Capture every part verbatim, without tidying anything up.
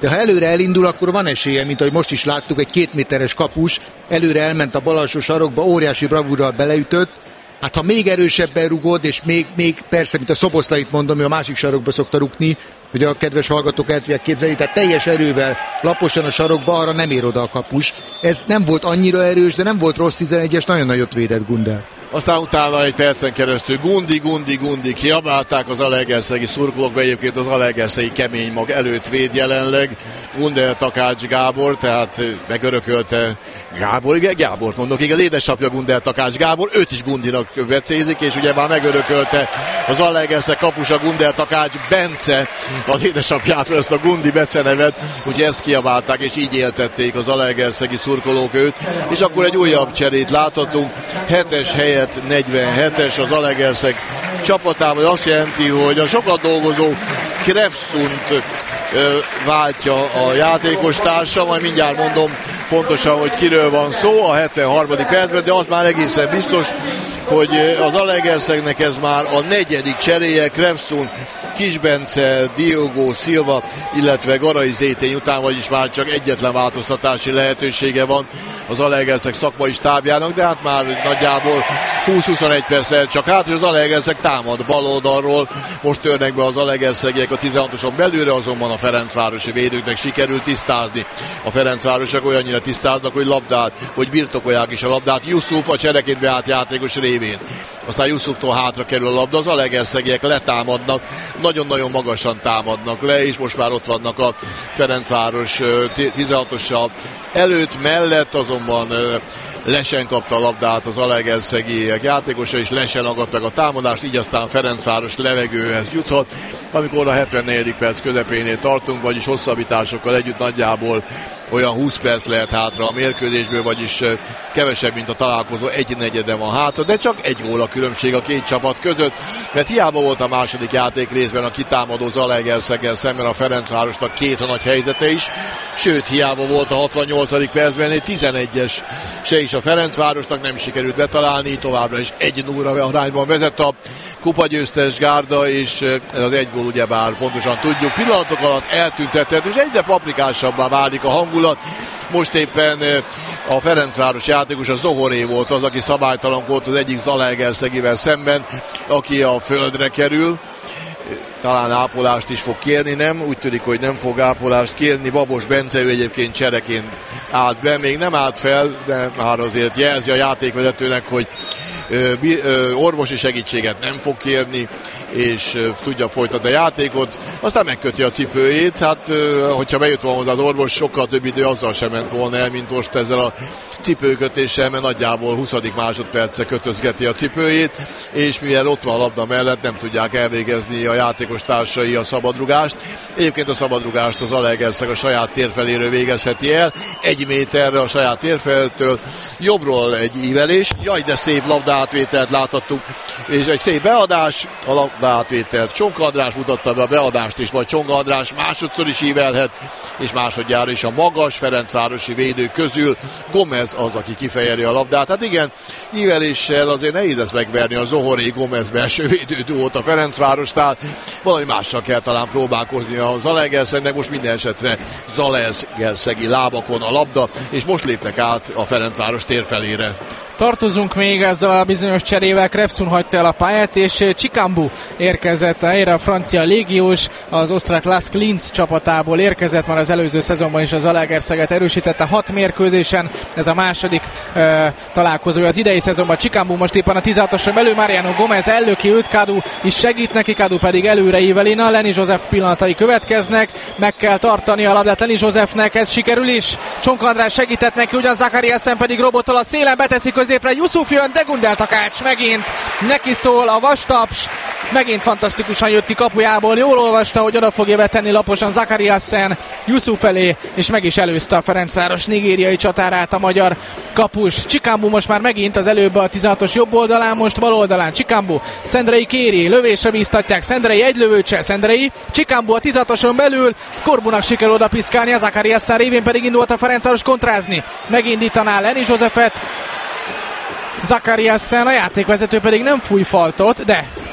de ha előre elindul, akkor van esélye, mint ahogy most is láttuk, egy két méteres kapus előre elment a bal alsó sarokba, óriási bravúrral beleütött. Hát ha még erősebben rugod, és még, még persze, mint a Szoboszlait mondom, hogy a másik sarokba szokta rugni, hogy a kedves hallgatók el tudják képzelni, tehát teljes erővel, laposan a sarokba, arra nem ér oda a kapus. Ez nem volt annyira erős, de nem volt rossz tizenegyes, nagyon nagyot védett Gundel. Aztán utána egy percen keresztül Gundi, Gundi, Gundi kiabálták az alegerszegi szurkolók, egyébként az alegerszegi kemény mag előtt véd jelenleg. Gundel Takács Gábor, tehát megörökölte Gábor, igen, Gábort mondok, igen, az édesapja Gundel Takács Gábor, őt is Gundinak becézik, és ugye már megörökölte az alegerszeg kapusa Gundel Takács Bence, az édesapjától ezt a Gundi becenevet, ugye ezt kiabálták, és így éltették az alegerszegi szurkolók őt, és akkor egy újabb cserét láthatunk, hetes helyet negyvenhetes az Alegerszeg csapatában, azt jelenti, hogy a sokat dolgozó Krefsunt váltja a játékos társa, majd mindjárt mondom pontosan, hogy kiről van szó a hetvenharmadik percben, de az már egészen biztos, hogy az Alegerszegnek ez már a negyedik cseréje, Krefsun, Kisbence, Diogo Silva, illetve Garai Zétény után, vagyis már csak egyetlen változtatási lehetősége van az Alegerszeg szakmai stábjának, de hát már nagyjából húsz-huszonegy perc lehet csak hát, hogy az Alegerszeg támad bal oldalról, most törnek be az alegerszegiek a tizenhatoson belőle, azonban a ferencvárosi védőknek sikerült tisztázni. A ferencvárosok olyannyira tisztáznak, hogy labdát, hogy birtokolják is a labdát. Yusuf a csereként beállt játékos révén. Aztán Yusuftól hátra kerül a labda, az alegerszegiek letámadnak, nagyon-nagyon magasan támadnak le, és most már ott vannak a Ferencváros tizenhatossal előtt, mellett, azonban Lesen kapta a labdát az alegerszegiek játékosa, és Lesen agadt meg a támadást, így aztán Ferencváros levegőhez juthat, amikor a hetvennegyedik perc közepénél tartunk, vagyis hosszabbításokkal együtt nagyjából olyan húsz perc lehet hátra a mérkőzésből, vagyis kevesebb, mint a találkozó egy negyede van hátra, de csak egy gól a különbség a két csapat között, mert hiába volt a második játék részben a kitámadó Zalaegerszeggel szemben a Ferencvárosnak két nagy helyzete is, sőt hiába volt a hatvannyolcadik percben egy tizenegyes se is a Ferencvárosnak, nem sikerült betalálni, továbbra is egy nulla arányban vezet a kupagyőztes gárda, és ez az egy gól ugyebár pontosan tudjuk, pillanatok alatt eltüntetett, és egyre paprikásabbá válik a hangulat. Most éppen a Ferencváros játékos, a Zohoré volt az, aki szabálytalankodott az egyik Zalaegerszegivel szemben, aki a földre kerül. Talán ápolást is fog kérni, nem? Úgy tűnik, hogy nem fog ápolást kérni. Babos Bence, ő egyébként csereként állt be, még nem állt fel, de már azért jelzi a játékvezetőnek, hogy ö, ö, orvosi segítséget nem fog kérni, és tudja folytatni a játékot, aztán megköti a cipőjét, hát hogyha bejött volna hozzá az orvos, sokkal több idő azzal sem ment volna el, mint most ezzel a cipőkötéssel, mert nagyjából huszadik másodpercre kötözgeti a cipőjét, és mivel ott van a labda mellett, nem tudják elvégezni a játékos társai a szabadrugást. Egyébként a szabadrugást az Zalaegerszeg a saját térfeléről végezheti el, egy méterre a saját térfeltől, jobbról egy ívelés, jaj de szép labdaátvételt láthattuk, és egy szép beadás, a labdaátvételt Csonka András mutatta be a beadást is, vagy Csonka András másodszor is ívelhet, és másodjára is a magas ferencvárosi védők közül Gomez az, aki kifejeli a labdát. Hát igen, íveléssel azért nehéz ezt megverni a Zohoré Gomez belső védőduót a Ferencvárosnál. Valami mással kell talán próbálkozni a Zalaegerszegnek, most minden esetre Zalaegerszegi lábakon a labda, és most lépnek át a Ferencváros térfelére. Tartozunk még ezzel a bizonyos cserével, Krefsun hagyta el a pályát, és Cikambu érkezett erre, a francia légiós, az osztrák Lask Linz csapatából érkezett, már az előző szezonban is az Zalaegerszeget erősítette hat mérkőzésen, ez a második uh, találkozója az idei szezonban. Cikambu most éppen a tizenhatoson belül, Mariano Gomez ellöki őt, Kadu is segít neki, Kadu pedig előre ívelina, Lenny Joseph pillanatai következnek, meg kell tartani a labdát Lenny Josephnek, ez sikerül is, Csonka András segített neki, ugyan Zakariasen pedig robottól a szélen beteszik középre, Yusuf jön, de Gundel Takács megint neki szól a vastaps, megint fantasztikusan jött ki kapujából, jól olvasta, hogy oda fogja betenni laposan Zakariasen Yusuf elé, és meg is előzte a Ferencváros nigériai csatárát a magyar kapus. Cikambu most már megint az előbb a tizenhatos jobb oldalán, most bal oldalán Cikambu, Szendrei kéri, lövésre bíztatják, Szendrei egy lövőt se, Szendrei, Cikambu a tizenhatoson belül, Korbunak sikerül oda piszkálni, a Zakariasen révén pedig indult a Ferencváros kontrázni, megindítaná Lenny Josephet, Zakariasen, a játékvezető pedig nem fúj faltot, de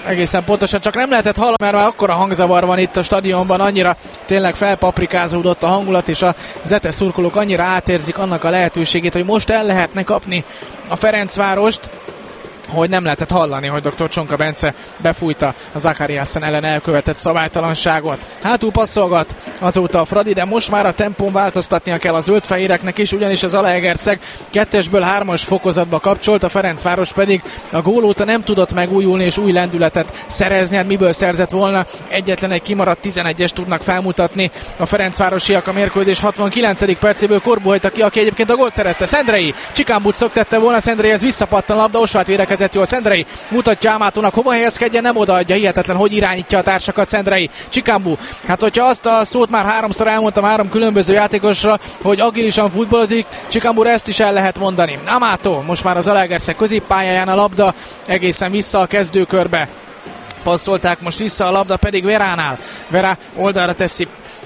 egészen pontosan, csak nem lehetett hallani, mert már akkora hangzavar van itt a stadionban, annyira tényleg felpaprikázódott a hangulat, és a Zete szurkolók annyira átérzik annak a lehetőségét, hogy most el lehetne kapni a Ferencvárost, hogy nem lehetett hallani, hogy doktor Csonka Bence befújta a Zakariasen ellen elkövetett szabálytalanságot. Hátul passzolgat azóta a Fradi, de most már a tempón változtatnia kell a zöldfehéreknek is, ugyanis az Zalaegerszeg kettesből hármas fokozatba kapcsolt, a Ferencváros pedig a gól óta nem tudott megújulni és új lendületet szerezni, hát miből szerzett volna, egyetlen egy kimaradt tizenegyes tudnak felmutatni a ferencvárosiak. A mérkőzés hatvankilencedik percéből Korbuhajta ki, aki egyébként a gólt szerezte. Szendrei Csikambut szöktette volna, Szendreihez visszapattan labda, Osvát védekezett jól, Szendrei mutatja Ámátónak hova helyezkedjen, nem odaadja, hihetetlen, hogy irányítja a társakat Szendrei. Csikambu, hát hogyha azt a szót már háromszor elmondtam három különböző játékosra, hogy agilisan futballozik, Csikambura ezt is el lehet mondani. Amátó, most már az Zalaegerszeg középpályáján a labda, egészen vissza a kezdőkörbe passzolták, most vissza a labda pedig Veránál. Vera oldalra teszi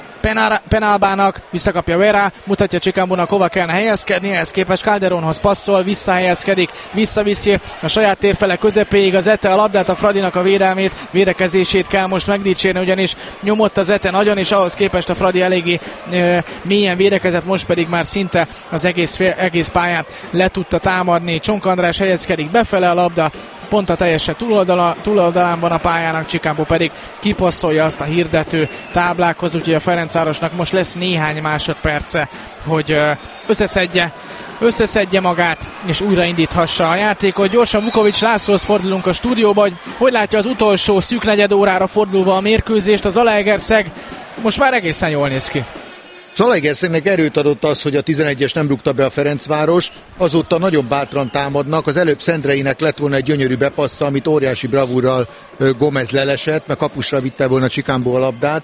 Penálbának, visszakapja Vera, mutatja Csikambunak hova kellene helyezkedni, ehhez képest Calderonhoz passzol, visszahelyezkedik, visszaviszi a saját térfele közepéig az Ete a labdát, a Fradinak a védelmét, védekezését kell most megdicsérni, ugyanis nyomott az Ete nagyon, és ahhoz képest a Fradi eléggé e, mélyen védekezett, most pedig már szinte az egész, fél, egész pályát le tudta támadni. Csonka András helyezkedik befele, a labda pont a teljesen túloldala, túloldalán van a pályának, Csikambu pedig kipasszolja azt a hirdető táblákhoz, úgyhogy a Ferencvárosnak most lesz néhány másodperce, hogy összeszedje, összeszedje magát, és újraindíthassa a játékot. Gyorsan Vukovics Lászlóhoz fordulunk a stúdióba, hogy hogy látja az utolsó szűk negyed órára fordulva a mérkőzést. Az Zalaegerszeg most már egészen jól néz ki. Zalaegerszegnek erőt adott az, hogy a tizenegyes nem rúgta be a Ferencváros, azóta nagyon bátran támadnak, az előbb Szendreinek lett volna egy gyönyörű bepassza, amit óriási bravúrral Gomez lelesett, meg kapusra vitte volna Csikambu a labdát.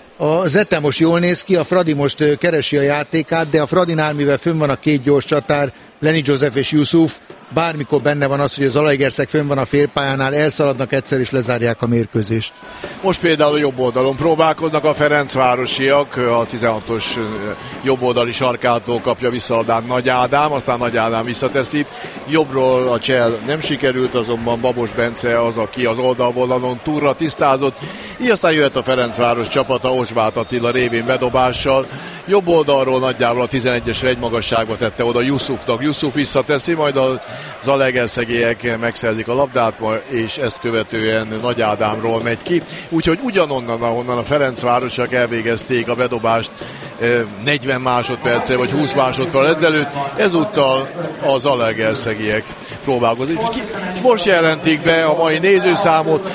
A Zete most jól néz ki, a Fradi most keresi a játékát, de a Fradinál, mivel fönn van a két gyors csatár, Lenny Joseph és Yusuf, bármikor benne van az, hogy a Zalaegerszeg fönn van a félpályánál, elszaladnak egyszer és lezárják a mérkőzést. Most például a jobb oldalon próbálkoznak a ferencvárosiak, a tizenhatos jobb oldali sarkától kapja vissza a Nagy Ádám, aztán Nagy Ádám visszateszi. Jobbról a csel nem sikerült, azonban Babos Bence az, aki az oldalvonalon túlra tisztázott. Így aztán jöhet a Ferencváros csapata Osváth Attila révén bedobással. Jobb oldalról nagyjából a tizenegyesre egy magasságba tette oda Yusufnak. Yusuf visszateszi, majd a zalaegerszegiek megszerzik a labdát, és ezt követően Nagy Ádámról megy ki. Úgyhogy ugyanonnan, ahonnan a Ferencvárosok elvégezték a bedobást negyven másodperccel vagy húsz másodperccel ezelőtt, ezúttal a zalaegerszegiek próbálkozik. És most jelentik be a mai nézőszámot,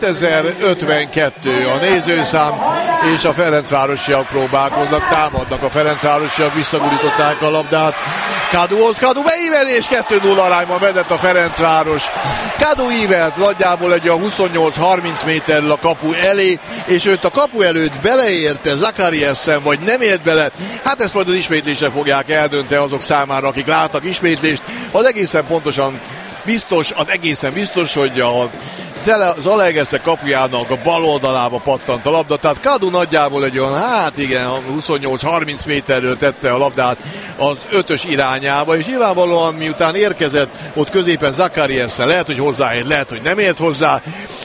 hatezer-ötvenkettő a nézőszám, és a ferencvárosiak próbálkoznak, támadnak a ferencvárosiak, visszagurították a labdát Kaduhoz, Kadu beívelés, kettő nulla arányban vezet a Ferencváros. Kadu ívelt nagyjából egy a huszonnyolc harminc méterről a kapu elé, és őt a kapu előtt beleérte Zakariasen, vagy nem ért bele. Hát ezt majd az ismétlésre fogják eldönteni azok számára, akik láttak ismétlést. Az egészen pontosan biztos, az egészen biztos, hogy a Zalaegerszeg kapujának a bal oldalába pattant a labda, tehát Kadu nagyjából egy olyan, hát igen, huszonnyolc harminc méterről tette a labdát az ötös irányába, és nyilvánvalóan miután érkezett ott középen Zakariasen, lehet, hogy hozzáért, lehet, hogy nem ért hozzá,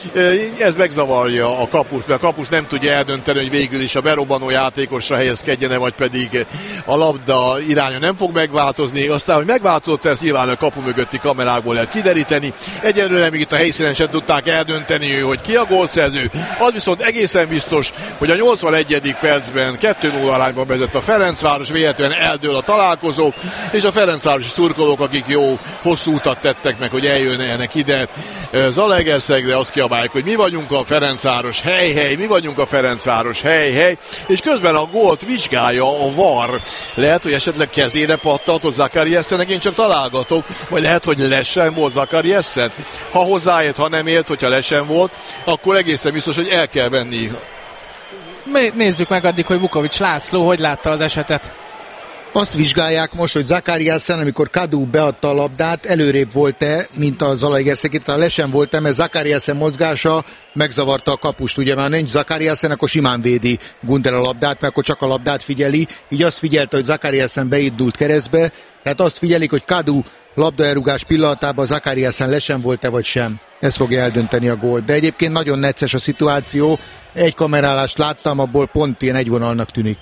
ez megzavarja a kapust, mert a kapus nem tudja eldönteni, hogy végül is a berobbanó játékosra helyezkedjene, vagy pedig a labda iránya nem fog megváltozni, aztán, hogy megváltozott, ezt nyilván a kapu mögötti kamerákból lehet kideríteni, egyelőre még itt a helyszínen sem tudták eldönteni, hogy ki a gólszerző. Az viszont egészen biztos, hogy a nyolcvanegyedik percben kettő nulla arányban vezet a Ferencváros, véletlenül eldől a találkozó, és a ferencvárosi szurkolók, akik jó hosszú utat tettek meg, hogy eljönnek ide Zalaegerszegre, azt kiabálják, hogy mi vagyunk a Ferencváros, hely, hely, mi vagyunk a Ferencváros, hely, hely, és közben a gólt vizsgálja a var. Lehet, hogy esetleg kezére pattantott Zakariasennek, én csak találgatok, vagy lehet, hogy lesen volt Zakariasen. Ha hozzáért, ha nem ért, hogyha lesen volt, akkor egészen biztos, hogy el kell venni. Nézzük meg addig, hogy Vukovics László hogy látta az esetet. Azt vizsgálják most, hogy Zakariasen, amikor Kadu beadta a labdát, előrébb volt-e, mint a Zalaegerszeg, talán lesen volt-e, mert Zakariasen mozgása megzavarta a kapust. Ugye már nincs Zakariasen, akkor simán védi Gunder a labdát, mert akkor csak a labdát figyeli. Így azt figyelte, hogy Zakariasen beindult keresztbe, tehát azt figyelik, hogy Kadu labdaelrugás pillanatában Zakariasen lesen volt-e vagy sem. Ez fogja eldönteni a gólt. De egyébként nagyon necces a szituáció. Egy kamerálást láttam, abból pont ilyen egyvonalnak tűnik.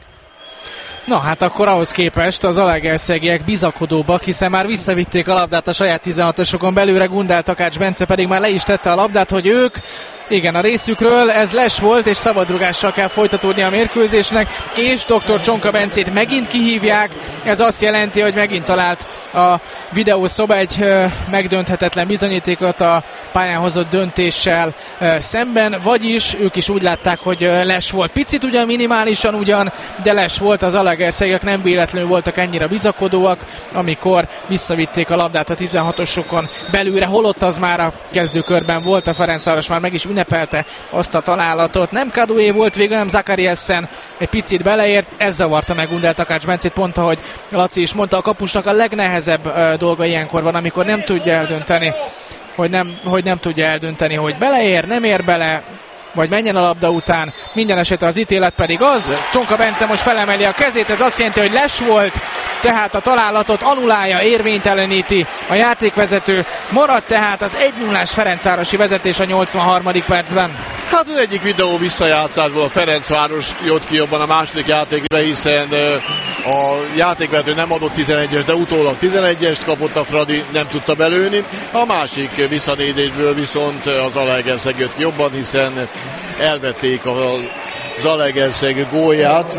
Na hát akkor ahhoz képest az zalaegerszegiek bizakodóbbak, hiszen már visszavitték a labdát a saját tizenhatosokon belőle, Gundel Takács Bence pedig már le is tette a labdát, hogy ők, igen, a részükről ez les volt, és szabadrugással kell folytatódni a mérkőzésnek, és doktor Csonka Bencét megint kihívják, ez azt jelenti, hogy megint talált a videószoba egy ö, megdönthetetlen bizonyítékot a pályán hozott döntéssel ö, szemben, vagyis ők is úgy látták, hogy ö, les volt. Picit ugyan minimálisan ugyan, de les volt, az zalaegerszegiek nem véletlenül voltak ennyire bizakodóak, amikor visszavitték a labdát a tizenhatosokon belőle, holott az már a kezdőkörben volt, a Ferencváros már meg is ünnepelte azt a találatot. Nem Kadoué volt végül, nem Zakariassen egy picit beleért, ez zavarta meg Gundel Takács Bencét, pont ahogy Laci is mondta, a kapusnak a legnehezebb uh, dolga ilyenkor van, amikor nem tudja eldönteni, hogy nem, hogy nem tudja eldönteni, hogy beleér, nem ér bele, vagy menjen a labda után. Minden esetre az ítélet pedig az, Csonka Bence most felemeli a kezét, ez azt jelenti, hogy les volt, tehát a találatot annulálja, érvényteleníti a játékvezető. Maradt tehát az egy nullás ferencvárosi vezetés a nyolcvanharmadik percben. Hát az egyik videó visszajátszásból a Ferencváros jött ki jobban a második játékra, hiszen a játékvezető nem adott tizenegyes, de utólag tizenegyest kapott a Fradi, nem tudta belőni. A másik visszanézésből viszont a Zalaegerszeg jött ki jobban, hiszen elvették a Zalaegerszeg gólját,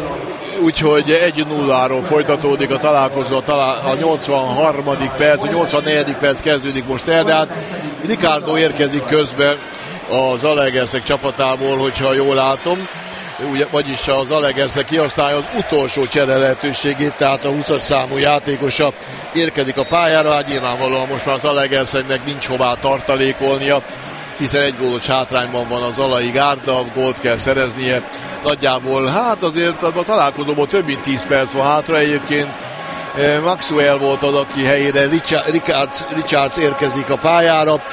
úgyhogy egy nulláról folytatódik a találkozó, a, talál, a nyolcvanharmadik perc, a nyolcvannegyedik perc kezdődik most el, de hát Ricardo érkezik közben a Zalaegerszeg csapatából, hogyha jól látom, ugye, vagyis a Zalaegerszeg kihasználja az utolsó csere lehetőségét, tehát a huszas számú játékosa érkezik a pályára, hát nyilvánvalóan most már a Zalaegerszegnek nincs hová tartalékolnia, hiszen egy gólos hátrányban van a zalai gárda, gólt kell szereznie, nagyjából hát azért a találkozóban több mint tíz perc van hátra, egyébként Maxwell volt az, aki helyére Richards, Richards érkezik a pályára,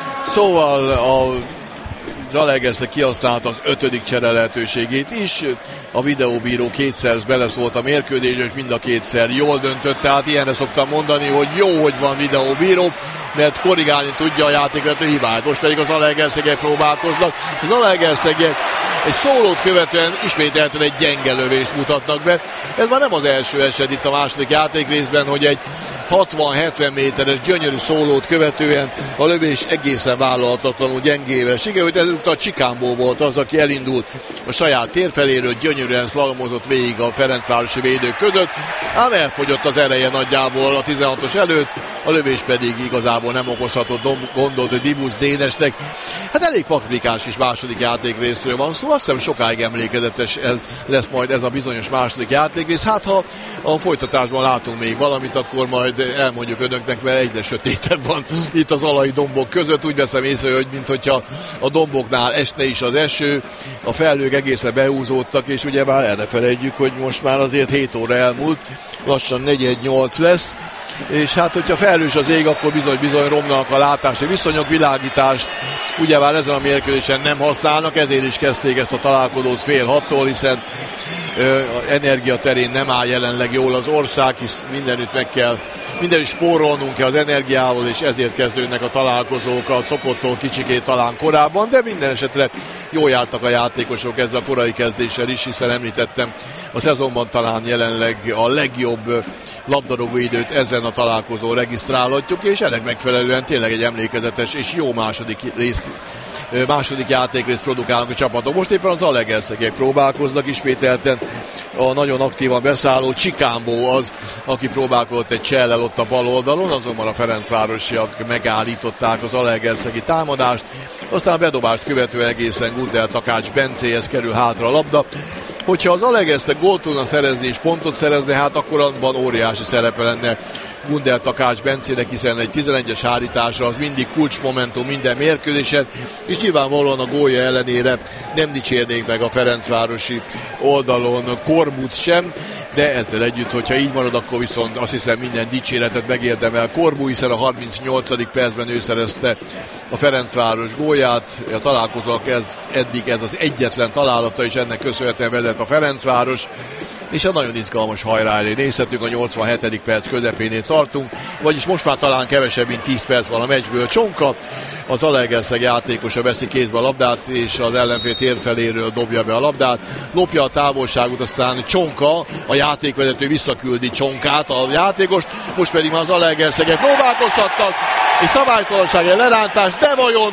szóval a Zalaegerszeg kihasználta az ötödik csere lehetőségét is, a videóbíró kétszer beleszólt a mérkőzésre, és mind a kétszer jól döntött, tehát ilyenre szoktam mondani, hogy jó, hogy van videóbíró, mert korrigálni tudja a játékvezető hibát. Most pedig az Zalaegerszegek próbálkoznak. Az Zalaegerszegek egy szólót követően ismételten egy gyenge lövést mutatnak be. Ez már nem az első eset itt a második játékrészben, hogy egy hatvan-hetven méteres gyönyörű szólót követően a lövés egészen vállalhatatlanul gyengével sikerült. Ezúttal Csikámbó volt az, aki elindult a saját tér feléről, gyönyörűen szlalomozott végig a ferencvárosi védők között, ám elfogyott az ereje nagyjából a tizenhatos előtt, a lövés pedig igazából nem okozhatott gondot, hogy Dibusz Dénesnek. Hát elég paprikás is második játékrészről van szó, azt hiszem sokáig emlékezetes lesz majd ez a bizonyos második játékrész. Hát ha a folytatásban látunk még valamit, akkor majd elmondjuk önöknek, mert egyre sötétebb van itt az alai dombok között. Úgy veszem észre, hogy minthogyha a domboknál esne is az eső, a felhők egészen behúzódtak, és ugye már el ne felejtjük, hogy most már azért hét óra elmúlt, lassan negyed nyolc lesz, és hát hogyha felhős az ég, akkor bizony-bizony romlanak a látási viszonyok, világítást ugye már ezen a mérkőzésen nem használnak, ezért is kezdték ezt a találkozót fél hattól, hiszen ö, energia terén nem áll jelenleg jól az ország, hisz mindenütt meg kell, mindenütt spórolnunk kell az energiával, és ezért kezdődnek a találkozók a szokottól kicsikét talán korábban, de minden esetre jól jártak a játékosok ezzel a korai kezdéssel is, hiszen említettem, a szezonban talán jelenleg a legjobb labdarúgó időt ezen a találkozón regisztrálhatjuk, és ennek megfelelően tényleg egy emlékezetes és jó második részt, második játékrészt produkálnak a csapatok. Most éppen az Zalaegerszegek próbálkoznak ismételten, a nagyon aktívan beszálló Csikámbó az, aki próbálkozott egy csellel ott a bal oldalon, azonban a ferencvárosiak megállították az zalaegerszegi támadást, aztán a bedobást követően egészen Gundel Takács Bencéhez kerül hátra a labda. Hogyha az Zalaegerszeg gólt tudna szerezni és pontot szerezni, hát akkor abban óriási szerepe lenne Gundel Takács Bencének, hiszen egy tizenegyes hárítása az mindig kulcsmomentum minden mérkőzésen, és nyilvánvalóan a gólja ellenére nem dicsérnék meg a ferencvárosi oldalon Korbut sem, de ezzel együtt, hogyha így marad, akkor viszont azt hiszem minden dicséretet megérdemel Korbu, hiszen a harmincnyolcadik percben ő szerezte a Ferencváros gólját, a találkozók ez, eddig ez az egyetlen találata, és ennek köszönhetően vezet a Ferencváros, és a nagyon izgalmas hajrá elé nézhetünk, a nyolcvanhetedik perc közepénél tartunk, vagyis most már talán kevesebb, mint tíz perc van a meccsből. Csonka az Zalaegerszeg játékosa veszi kézbe a labdát, és az ellenfél tér feléről dobja be a labdát, lopja a távolságot, aztán Csonka, a játékvezető visszaküldi Csonkát, a játékost, most pedig már az Zalaegerszegek próbálkozhatnak, és szabálytalanság, egy lerántás, de vajon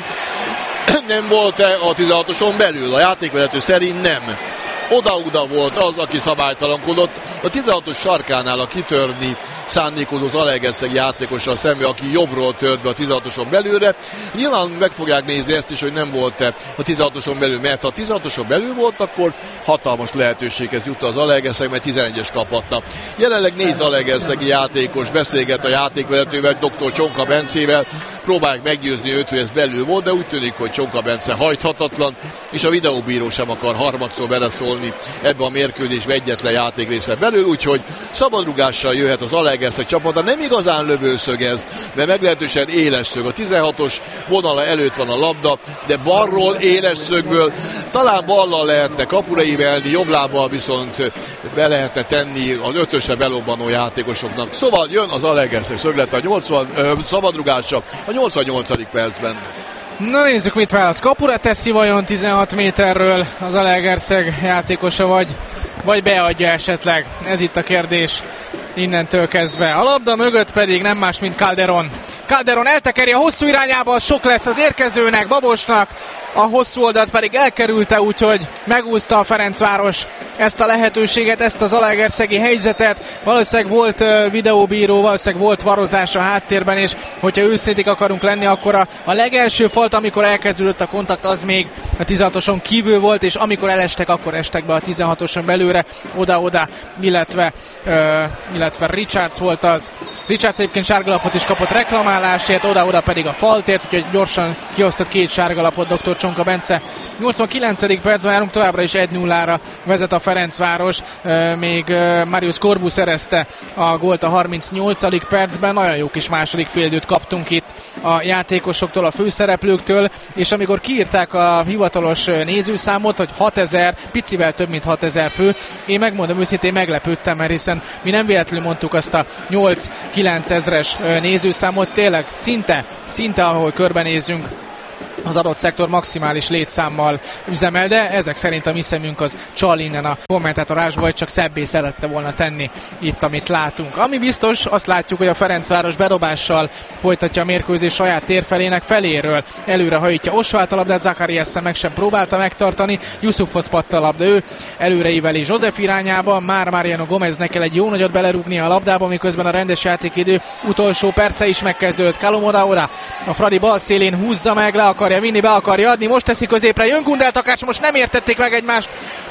nem volt-e a tizenhatoson belül? A játékvezető szerint nem. Oda-oda volt az, aki szabálytalankodott. A tizenhatos sarkánál a kitörni szándékozó Zalaegerszeg játékossal szemben, aki jobbról tört be a tizenhatoson belülre. Nyilván meg fogják nézni ezt is, hogy nem volt-e a tizenhatoson belül, mert ha a tizenhatoson belül volt, akkor hatalmas lehetőséghez jut az Zalaegerszeg, mert tizenegyes kaphatna. Jelenleg négy zalaegerszegi játékos beszélget a játékvezetővel, doktor Csonka Bencével, próbálják meggyőzni őt, hogy ez belül volt, de úgy tűnik, hogy Csonka Bence hajthatatlan, és a videóbíró sem akar harmadszor beleszólni ebbe a mérkőzésbe egyetlen játékrésze belül, úgyhogy szabadrugással jöhet az Zalaegerszeg csapata. Nem igazán lövőszög ez, mert meglehetősen éles szög. A tizenhatos vonala előtt van a labda, de balról, éles szögből talán ballal lehetne kapura ívelni, jobb lábbal viszont be lehetne tenni az ötösre belobbanó játékosoknak. Szóval jön az Zalaegerszeg szöglete a nyolcvan ö, szabadrugással a nyolcvannyolcadik percben. Na nézzük, mit válasz. Kapura teszi vajon tizenhat méterről az Zalaegerszeg játékosa, vagy, vagy beadja esetleg? Ez itt a kérdés innentől kezdve. A labda mögött pedig nem más, mint Calderon. Calderon eltekeri a hosszú irányába, sok lesz az érkezőnek, Babosnak, a hosszú oldalt pedig elkerülte, úgyhogy megúszta a Ferencváros ezt a lehetőséget, ezt az zalaegerszegi helyzetet. Valószínűleg volt uh, videóbíró, valószínűleg volt varozás a háttérben, és hogyha őszinték akarunk lenni, akkor a, a legelső falt, amikor elkezdődött a kontakt, az még a tizenhatoson kívül volt, és amikor elestek, akkor estek be a tizenhatoson belőle, oda-oda, illetve, uh, illetve Richards volt az. Richards egyébként sárgalapot is kapott reklamálásért, oda-oda pedig a faltért, úgyhogy gyorsan kiosztott két sárgalapot doktor Csonka Bence. nyolcvankilencedik percben járunk, továbbra is egy nullára vezet a Ferencváros, még Marius Corbu szerezte a gólt a harmincnyolcadik percben. Nagyon jó kis második félidőt kaptunk itt a játékosoktól, a főszereplőktől, és amikor kiírták a hivatalos nézőszámot, hogy hatezer, picivel több mint hatezer fő, én megmondom őszintén, meglepődtem, mert hiszen mi nem véletlenül mondtuk azt a nyolc-kilenc ezres nézőszámot, tényleg szinte, szinte ahol körbenézünk, az adott szektor maximális létszámmal üzemel, de ezek szerint a mi szemünk az csal innen a kommentátorásba, hogy csak szebbé szerette volna tenni itt, amit látunk. Ami biztos, azt látjuk, hogy a Ferencváros bedobással folytatja a mérkőzés saját térfelének feléről. Előre hajítja Osvált a labdát, Zakariasen meg sem próbálta megtartani, Yusufhoz patta a labda, ő előreíveli József irányába, már Mariano Gomeznek kell egy jó nagyot belerúgnia a labdába, miközben a rendes játékidő utolsó perce is megkezdődött. Kalum oda-oda, a Fradi bal szélén húzza meg, le akarja vinni, be akarja adni, most teszi középre, jön Gundel Takács, most nem értették meg egymást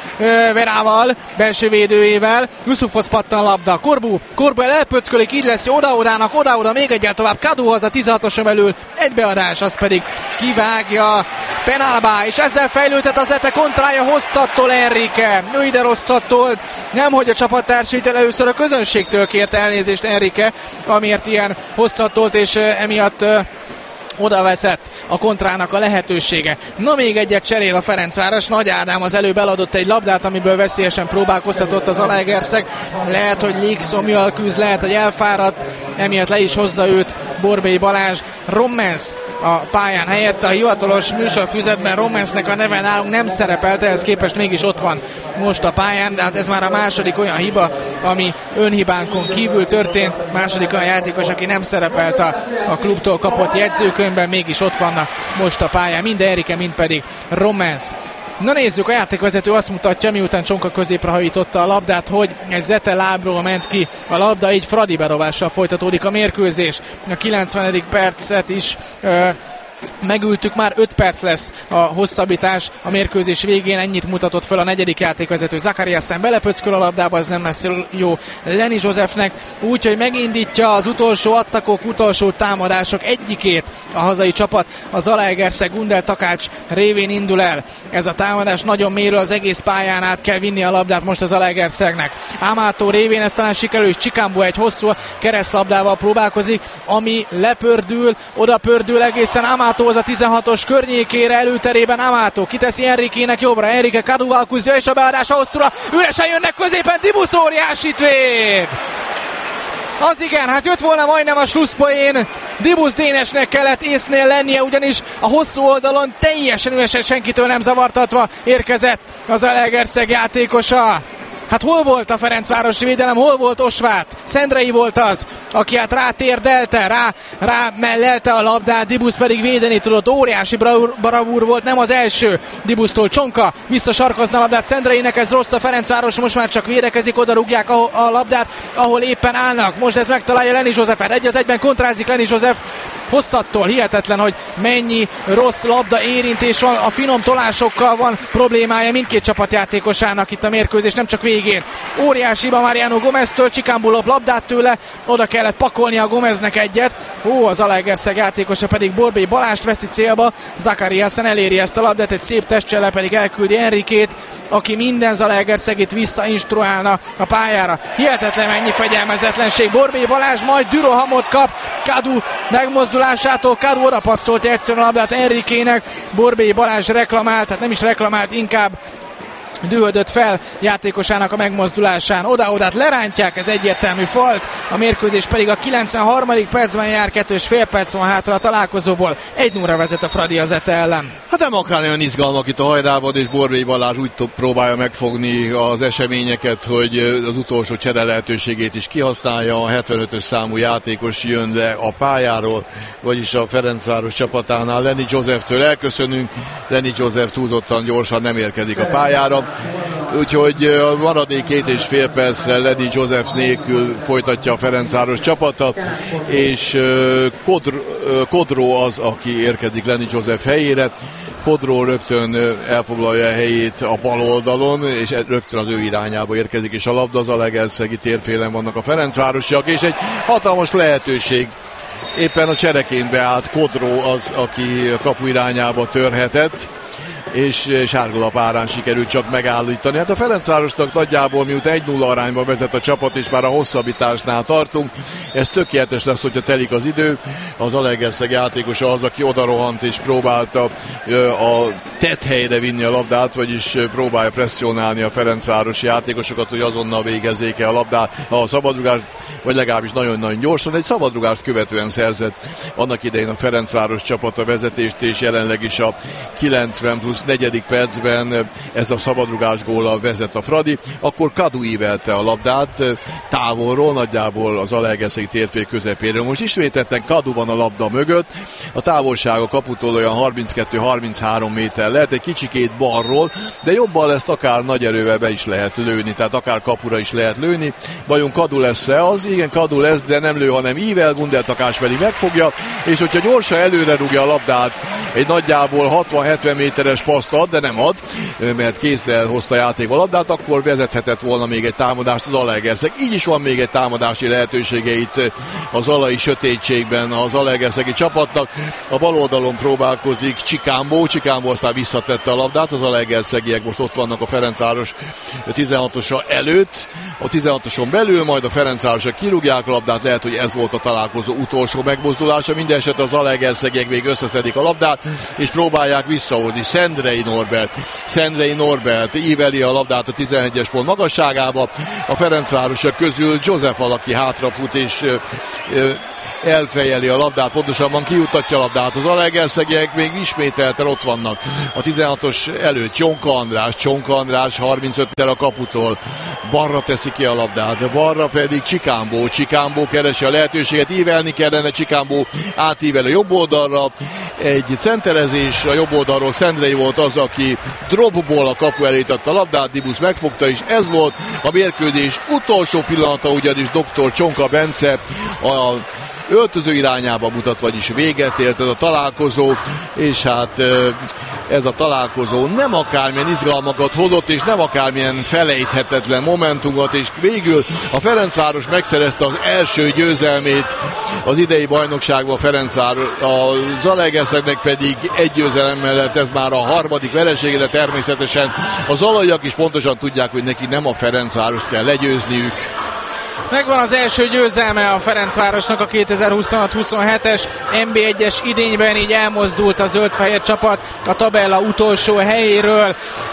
ö, Verával, belső védőjével, Yusufhoz pattan a labda, Corbu, Corbu elpöckölik, így lesz oda-odának, oda-oda, még egyel tovább, Kaduhoz a tizenhatoson belül, egy beadás, az pedig kivágja Penalba, és ezzel fejlődhet az Ete kontrája, hosszattól Enrique, ő ide rosszat tolt, nemhogy a csapattársait először a közönségtől kért elnézést Enrique, amiért ilyen hosszat tolt, és ö, emiatt ö, oda veszett a kontrának a lehetősége. Na, még egyet cserél a Ferencváros. Nagy Ádám az előbb eladott egy labdát, amiből veszélyesen próbálkozhatott az Zalaegerszeg. Lehet, hogy légszomjjal küzd, lehet, hogy elfáradt, emiatt le is hozza őt Borbély Balázs. Rommens a pályán helyett, a hivatalos műsorfüzetben Rommensnek a neve nálunk nem szerepelt, ehhez képest mégis ott van most a pályán, de hát ez már a második olyan hiba, ami önhibánkon kívül történt. Második olyan játékos, aki nem szerepelt a, a klubtól kapott jegyzőkönyvben, mégis ott vannak most a pályán, mind Enrique, mind pedig Rommens. Na nézzük, a játékvezető azt mutatja, miután Csonka középre hajította a labdát, hogy egy Zete lábról ment ki a labda, így Fradi bedobással folytatódik a mérkőzés. A kilencvenedik percet is ö, megültük, már öt perc lesz a hosszabbítás a mérkőzés végén, ennyit mutatott fel a negyedik játékvezető. Zakariasen belepöcköl a labdába, ez nem lesz jó Lenny Józsefnek, úgyhogy megindítja az utolsó attakok, utolsó támadások egyikét a hazai csapat. A Zalaegerszeg Gundel Takács révén indul el ez a támadás, nagyon mélyről az egész pályán át kell vinni a labdát most a Zalaegerszegnek. Amato révén ez talán sikerül, és Csikambu egy hosszú keresztlabdával próbálkozik, ami lepördül, oda pördül egészen Amato az a tizenhatos környékére, előterében Amato kiteszi Enrique-nek jobbra, Enrique Kaduval kúzja, és a beadás Ausztura, üresen jönnek középen, Dibusz óriásit véd! Az igen, hát jött volna majdnem a slusszpoén. Dibusz Dénesnek kellett észnél lennie, ugyanis a hosszú oldalon teljesen üresen, senkitől nem zavartatva érkezett az Zalaegerszeg játékosa. Hát hol volt a Ferencvárosi védelem, hol volt Osvát? Szendrei volt az, aki hát rátérdelte, rá, rá mellelte a labdát, Dibusz pedig védeni tudott. Óriási bravúr, bravúr volt, nem az első Dibusztól. Csonka visszasarkozna a labdát Szendreinek, ez rossz, a Ferencváros most már csak védekezik, oda rúgják a, a labdát, ahol éppen állnak. Most ez megtalálja Lenny Josephet, egy az egyben kontrázik Lenny Joseph hosszattól. Hihetetlen, hogy mennyi rossz labda érintés van, a finom tolásokkal van problémája mindkét csapatjátékosának itt a mérkőzés, nem csak végén. Óriási hiba Mariano Gomeztől, Csikambu lop labdát tőle, oda kellett pakolni a Gomeznek egyet. Ó, az Zalaegerszeg játékosa pedig Borbély Balást veszi célba, Zakariasen eléri ezt a labdát, egy szép testcsellel pedig elküldi Enrikét, aki minden Zalaegerszegit visszainstruálna a pályára. Hihetetlen mennyi fegyelmezetlenség. Borbély Balázs majd Dürohamot kap Kadu megmozdulásától. Kadu oda passzolt egyszerűen a labdát Enrikének. Borbély Balázs reklamált, hát nem is reklamált, inkább dühödött fel játékosának a megmozdulásán. Oda-odát lerántják, ez egyértelmű falt. A mérkőzés pedig a kilencvenharmadik percben jár, kettő és fél perc van hátra a találkozóból. egy nulla vezet a Fradi az Zete ellen. Hát nem akár olyan izgalmak itt a Hajdában, és Borbély Balázs úgy próbálja megfogni az eseményeket, hogy az utolsó csere lehetőségét is kihasználja. A hetvenötös számú játékos jön le a pályáról, vagyis a Ferencváros csapatánál. Lenny Joseftől elköszönünk. Lenny Joseph túlzottan gyorsan nem érkezik a pályára. Úgyhogy a maradék két és fél percre Lenny Joseph nélkül folytatja a Ferencváros csapata, és Kodr, Kodró az, aki érkezik Lenny Joseph helyére. Kodró rögtön elfoglalja a helyét a bal oldalon, és rögtön az ő irányába érkezik, és a labda az Zalaegerszegi térfélen vannak a ferencvárosiak, és egy hatalmas lehetőség. Éppen a csereként beállt Kodró az, aki a kapu irányába törhetett, és sárgalap árán sikerült csak megállítani. Hát a Ferencvárosnak nagyjából miután egy nulla arányban vezet a csapat, és már a hosszabbításnál tartunk, ez tökéletes lesz, hogyha telik az idő. Az Zalaegerszeg játékosa az, aki odarohant és próbálta a tetthelyre vinni a labdát, vagyis próbálja presszionálni a ferencvárosi játékosokat, hogy azonnal végezzék el a labdát, a szabadrugást, vagy legalábbis nagyon-nagyon gyorsan. Egy szabadrugást követően szerzett annak idején a Ferencváros csapata vezetést, és jelenleg is a kilencven plusz negyedik percben ez a szabadrugás góllal vezet a Fradi. Akkor Kadu ívelte a labdát távolról, nagyjából az Zalaegerszegi térfél közepéről. Most ismételten Kadu van a labda mögött, a távolság a kaputól olyan harminckettő-harminchárom méter lehet, egy kicsikét balról, de jobban lesz, akár nagy erővel be is lehet lőni, tehát akár kapura is lehet lőni. Vajon Kadu lesz-e az? Igen, Kadu lesz, de nem lő, hanem ível, Gundel Takács pedig megfogja, és hogyha gyorsan előre rúgja a labdát, egy nagyjából hatvan-hetven méteres paszt ad, de nem ad, mert kézzel hozta játékba a labdát, akkor vezethetett volna még egy támadást az Zalaegerszeg. Így is van még egy támadási lehetősége itt a zalai sötétségben az Zalaegerszegi csapatnak. A bal oldalon próbálkozik Csikámbó, Csikámbó aztán visszatette a labdát, az Zalaegerszegiek most ott vannak a Ferencváros tizenhatosa előtt, a tizenhatoson belül, majd a Ferencvárosok kirúgják a labdát, lehet, hogy ez volt a találkozó utolsó megmozdulása, minden esetre az Zalaegerszegiek még összeszedik a labdát, és próbálják visszahozni. Szendrei Norbert, Szendrei Norbert íveli a labdát a tizenegyes pont magasságába, a Ferencvárosok közül Joseph alaki hátrafut, és ö, ö, elfejeli a labdát, pontosabban kiutatja a labdát. Az Zalaegerszegiek még ismételten ott vannak a tizenhatos előtt. Csonka András, Csonka András harmincöttel a kaputól balra teszi ki a labdát, de balra pedig Csikámbó. Csikámbó keresi a lehetőséget, ívelni kellene, Csikámbó átível a jobb oldalra, egy centerezés a jobb oldalról, Szendrei volt az, aki dropból a kapu elé tette a labdát, Dibusz megfogta, és ez volt a mérkőzés utolsó pillanata, ugyanis doktor Csonka Bence a öltöző irányába mutat, vagyis véget ért ez a találkozó, és hát ez a találkozó nem akármilyen izgalmakat hozott, és nem akármilyen felejthetetlen momentumot, és végül a Ferencváros megszerezte az első győzelmét az idei bajnokságban, a Ferencváros, a Zalaegerszegnek pedig egy győzelem mellett ez már a harmadik veresége, de természetesen a zalaiak is pontosan tudják, hogy neki nem a Ferencvárost kell legyőzniük. Megvan az első győzelme a Ferencvárosnak a kétezer-huszonhat huszonhetes en bé egyes idényben, így elmozdult a zöld-fehér csapat a tabella utolsó helyéről.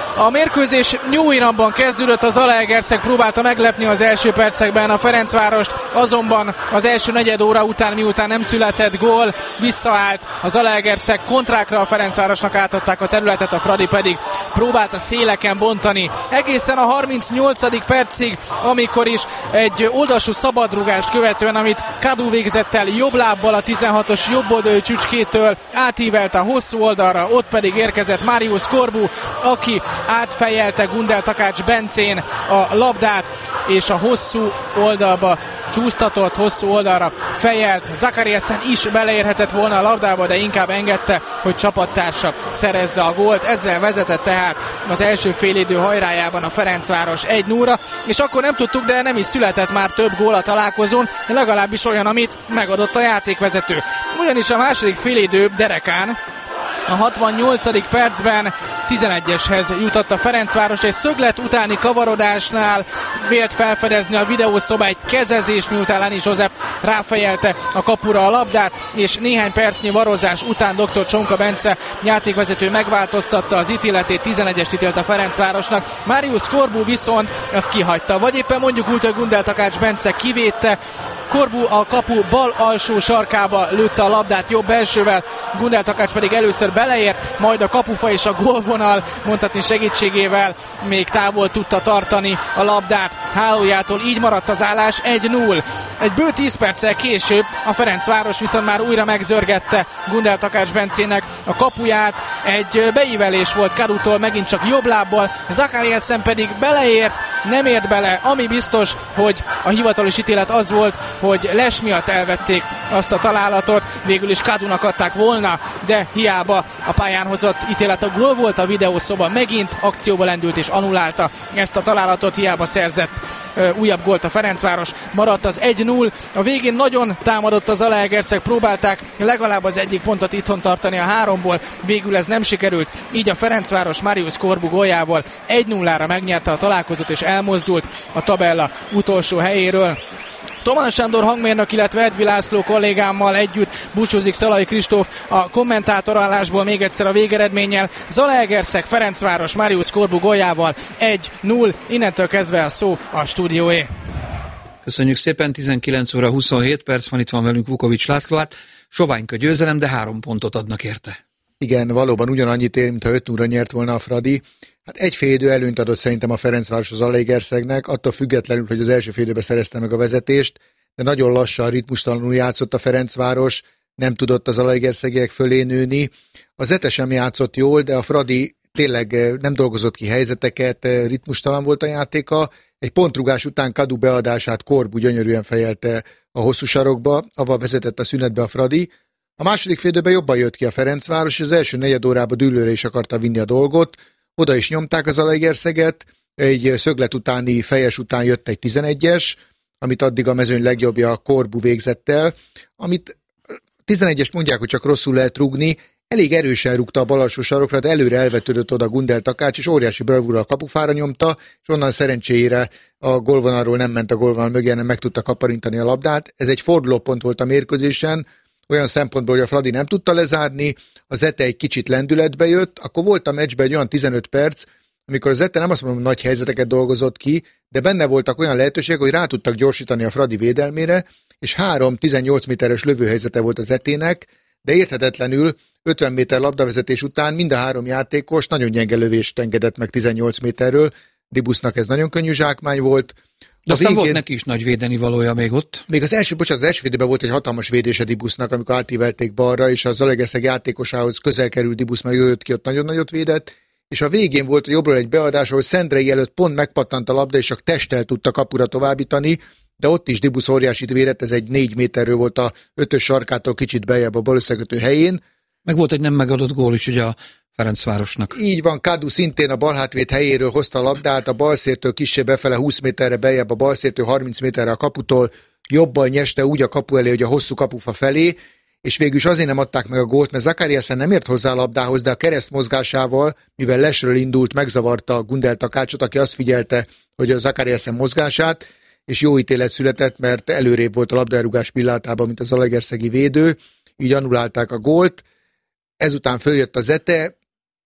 A mérkőzés jó iramban kezdődött, az Zalaegerszeg próbálta meglepni az első percekben a Ferencvárost, azonban az első negyed óra után, miután nem született gól, visszaállt a Zalaegerszeg kontrákra, a Ferencvárosnak átadták a területet, a Fradi pedig próbálta széleken bontani. Egészen a harmincnyolcadik percig, amikor is egy oldalsú szabadrugást követően, amit Kadu végzett el jobb lábbal a tizenhatos jobboldali csücskétől, átívelte a hosszú oldalra, ott pedig érkezett Marius Corbu, aki átfejelte Gundel Takács Bencén a labdát, és a hosszú oldalba csúsztatott, hosszú oldalra fejelt. Zakariasen is beleérhetett volna a labdába, de inkább engedte, hogy csapattársa szerezze a gólt. Ezzel vezetett tehát az első félidő hajrájában a Ferencváros egy nullra, és akkor nem tudtuk, de nem is született már több gól a találkozón, legalábbis olyan, amit megadott a játékvezető. Ugyanis a második félidő derekán a hatvannyolcadik percben tizenegyeshez jutott a Ferencváros, egy szöglet utáni kavarodásnál vélt felfedezni a videószoba egy kezezés, miután Lani József ráfejelte a kapura a labdát, és néhány percnyi varozás után dr. Csonka Bence játékvezető megváltoztatta az ítéletét, tizenegyest ítélt a Ferencvárosnak. Marius Corbu viszont azt kihagyta, vagy éppen mondjuk úgy, hogy Gundel Takács Bence kivédte. Corbu a kapu bal alsó sarkába lőtte a labdát jobb elsővel, Gundel Takács pedig először beleért, majd a kapufa és a gólvonal mondhatni segítségével még távol tudta tartani a labdát hálójától, így maradt az állás egy null. Egy bő tíz perccel később a Ferencváros viszont már újra megzörgette Gundel Takács Bencének a kapuját, egy beívelés volt Kadutól, megint csak jobb lábbal, Zakariasen pedig beleért, nem ért bele, ami biztos, hogy a hivatalos ítélet az volt, hogy les miatt elvették azt a találatot, végül is Kadunak adták volna, de hiába a pályán hozott ítélet a gól volt, a videószoba megint akcióba lendült és annulálta ezt a találatot, hiába szerzett ö, újabb gólt a Ferencváros, maradt az egy null, a végén nagyon támadott az Zalaegerszeg, próbálták legalább az egyik pontot itthon tartani a háromból, végül ez nem sikerült, így a Ferencváros Marius Corbu góljával egy nullára megnyerte a találkozót és elmozdult a tabella utolsó helyéről. Tomás Sándor hangmérnök, illetve Edvi László kollégámmal együtt búcsúzik Szalai Kristóf a kommentátorállásból még egyszer a végeredménnyel. Zalaegerszeg Ferencváros Marius Corbu góljával egy null, innentől kezdve a szó a stúdióé. Köszönjük szépen, tizenkilenc óra huszonhét perc van, itt van velünk Vukovics László, hát soványka győzelem, de három pontot adnak érte. Igen, valóban ugyanannyit ér, mintha öt nullra nyert volna a Fradi. Hát egy félidő előnyt adott szerintem a Ferencváros az Zalaegerszegnek, attól függetlenül, hogy az első félidőben szerezte meg a vezetést, de nagyon lassan, ritmustalanul játszott a Ferencváros, nem tudott az Zalaegerszegiek fölé nőni. A Zete sem játszott jól, de a Fradi tényleg nem dolgozott ki helyzeteket, ritmustalan volt a játéka. Egy pontrugás után Kadu beadását Corbu gyönyörűen fejelte a hosszú sarokba, avval vezetett a szünetbe a Fradi. A második félidőben jobban jött ki a Ferencváros, és az első negyed órában dűlőre is akarta vinni a dolgot. Oda is nyomták az Zalaegerszeget, egy szöglet utáni fejes után jött egy tizenegyes, amit addig a mezőny legjobbja a Corbu végzett el, amit tizenegyes mondják, hogy csak rosszul lehet rúgni, elég erősen rúgta a bal alsó sarokra, de előre elvetődött oda Gundel Takács, és óriási bravúrral a kapufára nyomta, és onnan szerencséjére a gólvonalról nem ment a gólvonal mögé, hanem meg tudta kaparintani a labdát. Ez egy fordulópont volt a mérkőzésen, olyan szempontból, hogy a Fradi nem tudta lezárni, a Zete egy kicsit lendületbe jött, akkor volt a meccsben egy olyan tizenöt perc, amikor a Zete nem azt mondom, nagy helyzeteket dolgozott ki, de benne voltak olyan lehetőségek, hogy rá tudtak gyorsítani a Fradi védelmére, és három tizennyolc méteres lövőhelyzete volt a Zetének, de érthetetlenül ötven méter labdavezetés után mind a három játékos nagyon gyenge lövést engedett meg tizennyolc méterről, Dibusznak ez nagyon könnyű zsákmány volt. De aztán végén, volt neki is nagy védeni valója még ott. Még az első, bocsánat, az első védőben volt egy hatalmas védése Dibusznak, amikor átívelték balra, és a Zalaegerszeg játékosához közel került Dibusz, meg jött ki, ott nagyon nagyot védett, és a végén volt a jobbról egy beadás, ahol Szendrei előtt pont megpattant a labda, és csak testtel tudta kapura továbbítani, de ott is Dibusz óriásit védett, ez egy négy méterről volt a ötös sarkától kicsit beljebb a bal összekötő helyén. Meg volt egy nem megadott gól is ugye a Ferencvárosnak. Így van, Kadu szintén a balhátvét helyéről hozta a labdát, a balszértől kissé befele húsz méterre beljebb, a balszértől harminc méterre a kaputól, jobban nyeste úgy a kapu elé, hogy a hosszú kapufa felé, és végül is azért nem adták meg a gólt, mert Zakariasen nem ért hozzá a labdához, de a kereszt mozgásával, mivel lesről indult, megzavarta Gundel Takácsot, aki azt figyelte, hogy a Zakariasen mozgását, és jó ítélet született, mert előrébb volt a labdarúgás pillanatában, mint az zalaegerszegi védő, így annulálták a gólt. Ezután följött a Zete,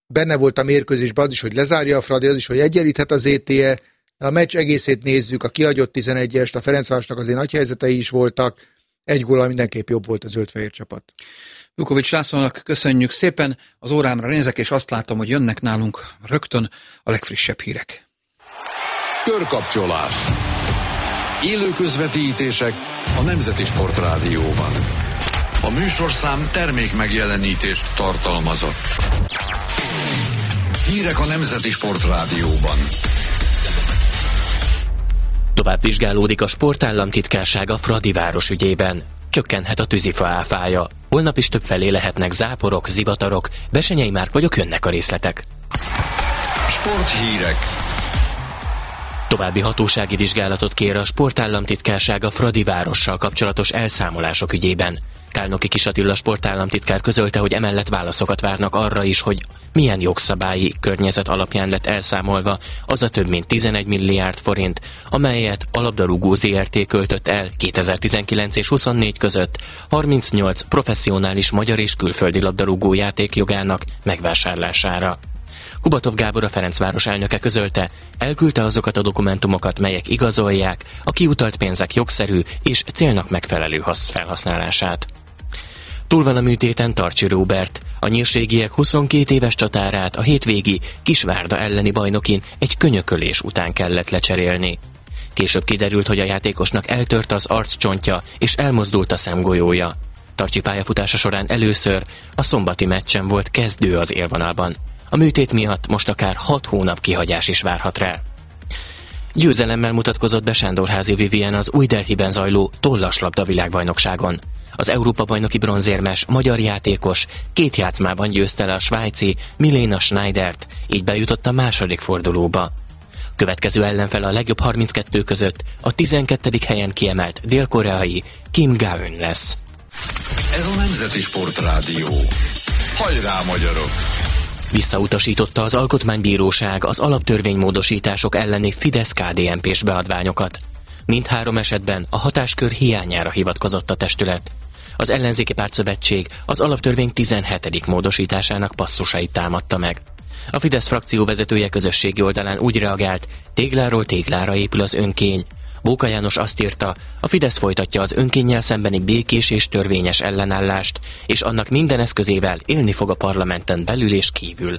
benne volt a mérkőzésben az is, hogy lezárja a Fradi, az is, hogy egyenlíthet az é té e. A meccs egészét nézzük, a kihagyott tizenegyest, a Ferencvárosnak azért nagy helyzetei is voltak, egy góllal mindenképp jobb volt a zöld-fehér csapat. Vukovics Lászlónak köszönjük szépen, az órámra nézek, és azt látom, hogy jönnek nálunk rögtön a legfrissebb hírek. Körkapcsolás. Élő közvetítések a Nemzeti Sportrádióban. A műsorszám termék megjelenítést tartalmazott. Hírek a Nemzeti Sportrádióban. Tovább vizsgálódik a sportállamtitkárság a Fradiváros ügyében. Csökkenhet a tűzifa áfája. Holnap is többfelé lehetnek záporok, zivatarok. Besenyei Márk vagyok, jönnek a részletek. Sporthírek. További hatósági vizsgálatot kér a sportállamtitkárság a Fradivárossal kapcsolatos elszámolások ügyében. Kálnoki Kis Attila sportállamtitkár közölte, hogy emellett válaszokat várnak arra is, hogy milyen jogszabályi környezet alapján lett elszámolva az a több mint tizenegy milliárd forint, amelyet a labdarúgó zé er té költött el kétezer-tizenkilenc és huszonnégy között harmincnyolc professzionális magyar és külföldi labdarúgó játékjogának megvásárlására. Kubatov Gábor, a Ferencváros elnöke közölte, elküldte azokat a dokumentumokat, melyek igazolják a kiutalt pénzek jogszerű és célnak megfelelő felhasználását. Túl van a műtéten Tarcsi Róbert. A nyírségiek huszonkét éves csatárát a hétvégi Kisvárda elleni bajnokin egy könyökölés után kellett lecserélni. Később kiderült, hogy a játékosnak eltört az arccsontja és elmozdult a szemgolyója. Tarcsi pályafutása során először a szombati meccsen volt kezdő az élvonalban. A műtét miatt most akár hat hónap kihagyás is várhat rá. Győzelemmel mutatkozott be Sándorházi Vivien az Új Delhiben zajló tollaslabda világbajnokságon. Az Európa-bajnoki bronzérmes magyar játékos két játszmában győzte le a svájci Milena Schneidert, így bejutott a második fordulóba. Következő ellenfel a legjobb harminckettő között a tizenkettedik helyen kiemelt dél-koreai Kim Ga-eun lesz. Ez a Nemzeti Sportrádió. Hajrá, magyarok! Visszautasította az Alkotmánybíróság az alaptörvénymódosítások elleni Fidesz-ká dé en pés beadványokat. Mindhárom esetben a hatáskör hiányára hivatkozott a testület. Az ellenzéki pártszövetség az alaptörvény tizenhetedik módosításának passzusait támadta meg. A Fidesz frakció vezetője közösségi oldalán úgy reagált, tégláról téglára épül az önkény. Bóka János azt írta, a Fidesz folytatja az önkénnyel szembeni békés és törvényes ellenállást, és annak minden eszközével élni fog a parlamenten belül és kívül.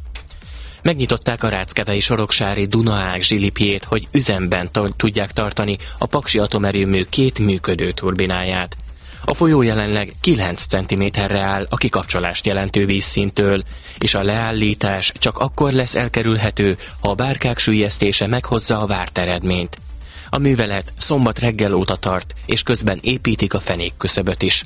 Megnyitották a Ráckevei Soroksári Dunaág zsilipjét, hogy üzemben t- tudják tartani a Paksi atomerőmű két működő turbináját. A folyó jelenleg kilenc centiméterre áll a kikapcsolást jelentő vízszintől, és a leállítás csak akkor lesz elkerülhető, ha a bárkák süllyesztése meghozza a várt eredményt. A művelet szombat reggel óta tart, és közben építik a fenékküszöböt is.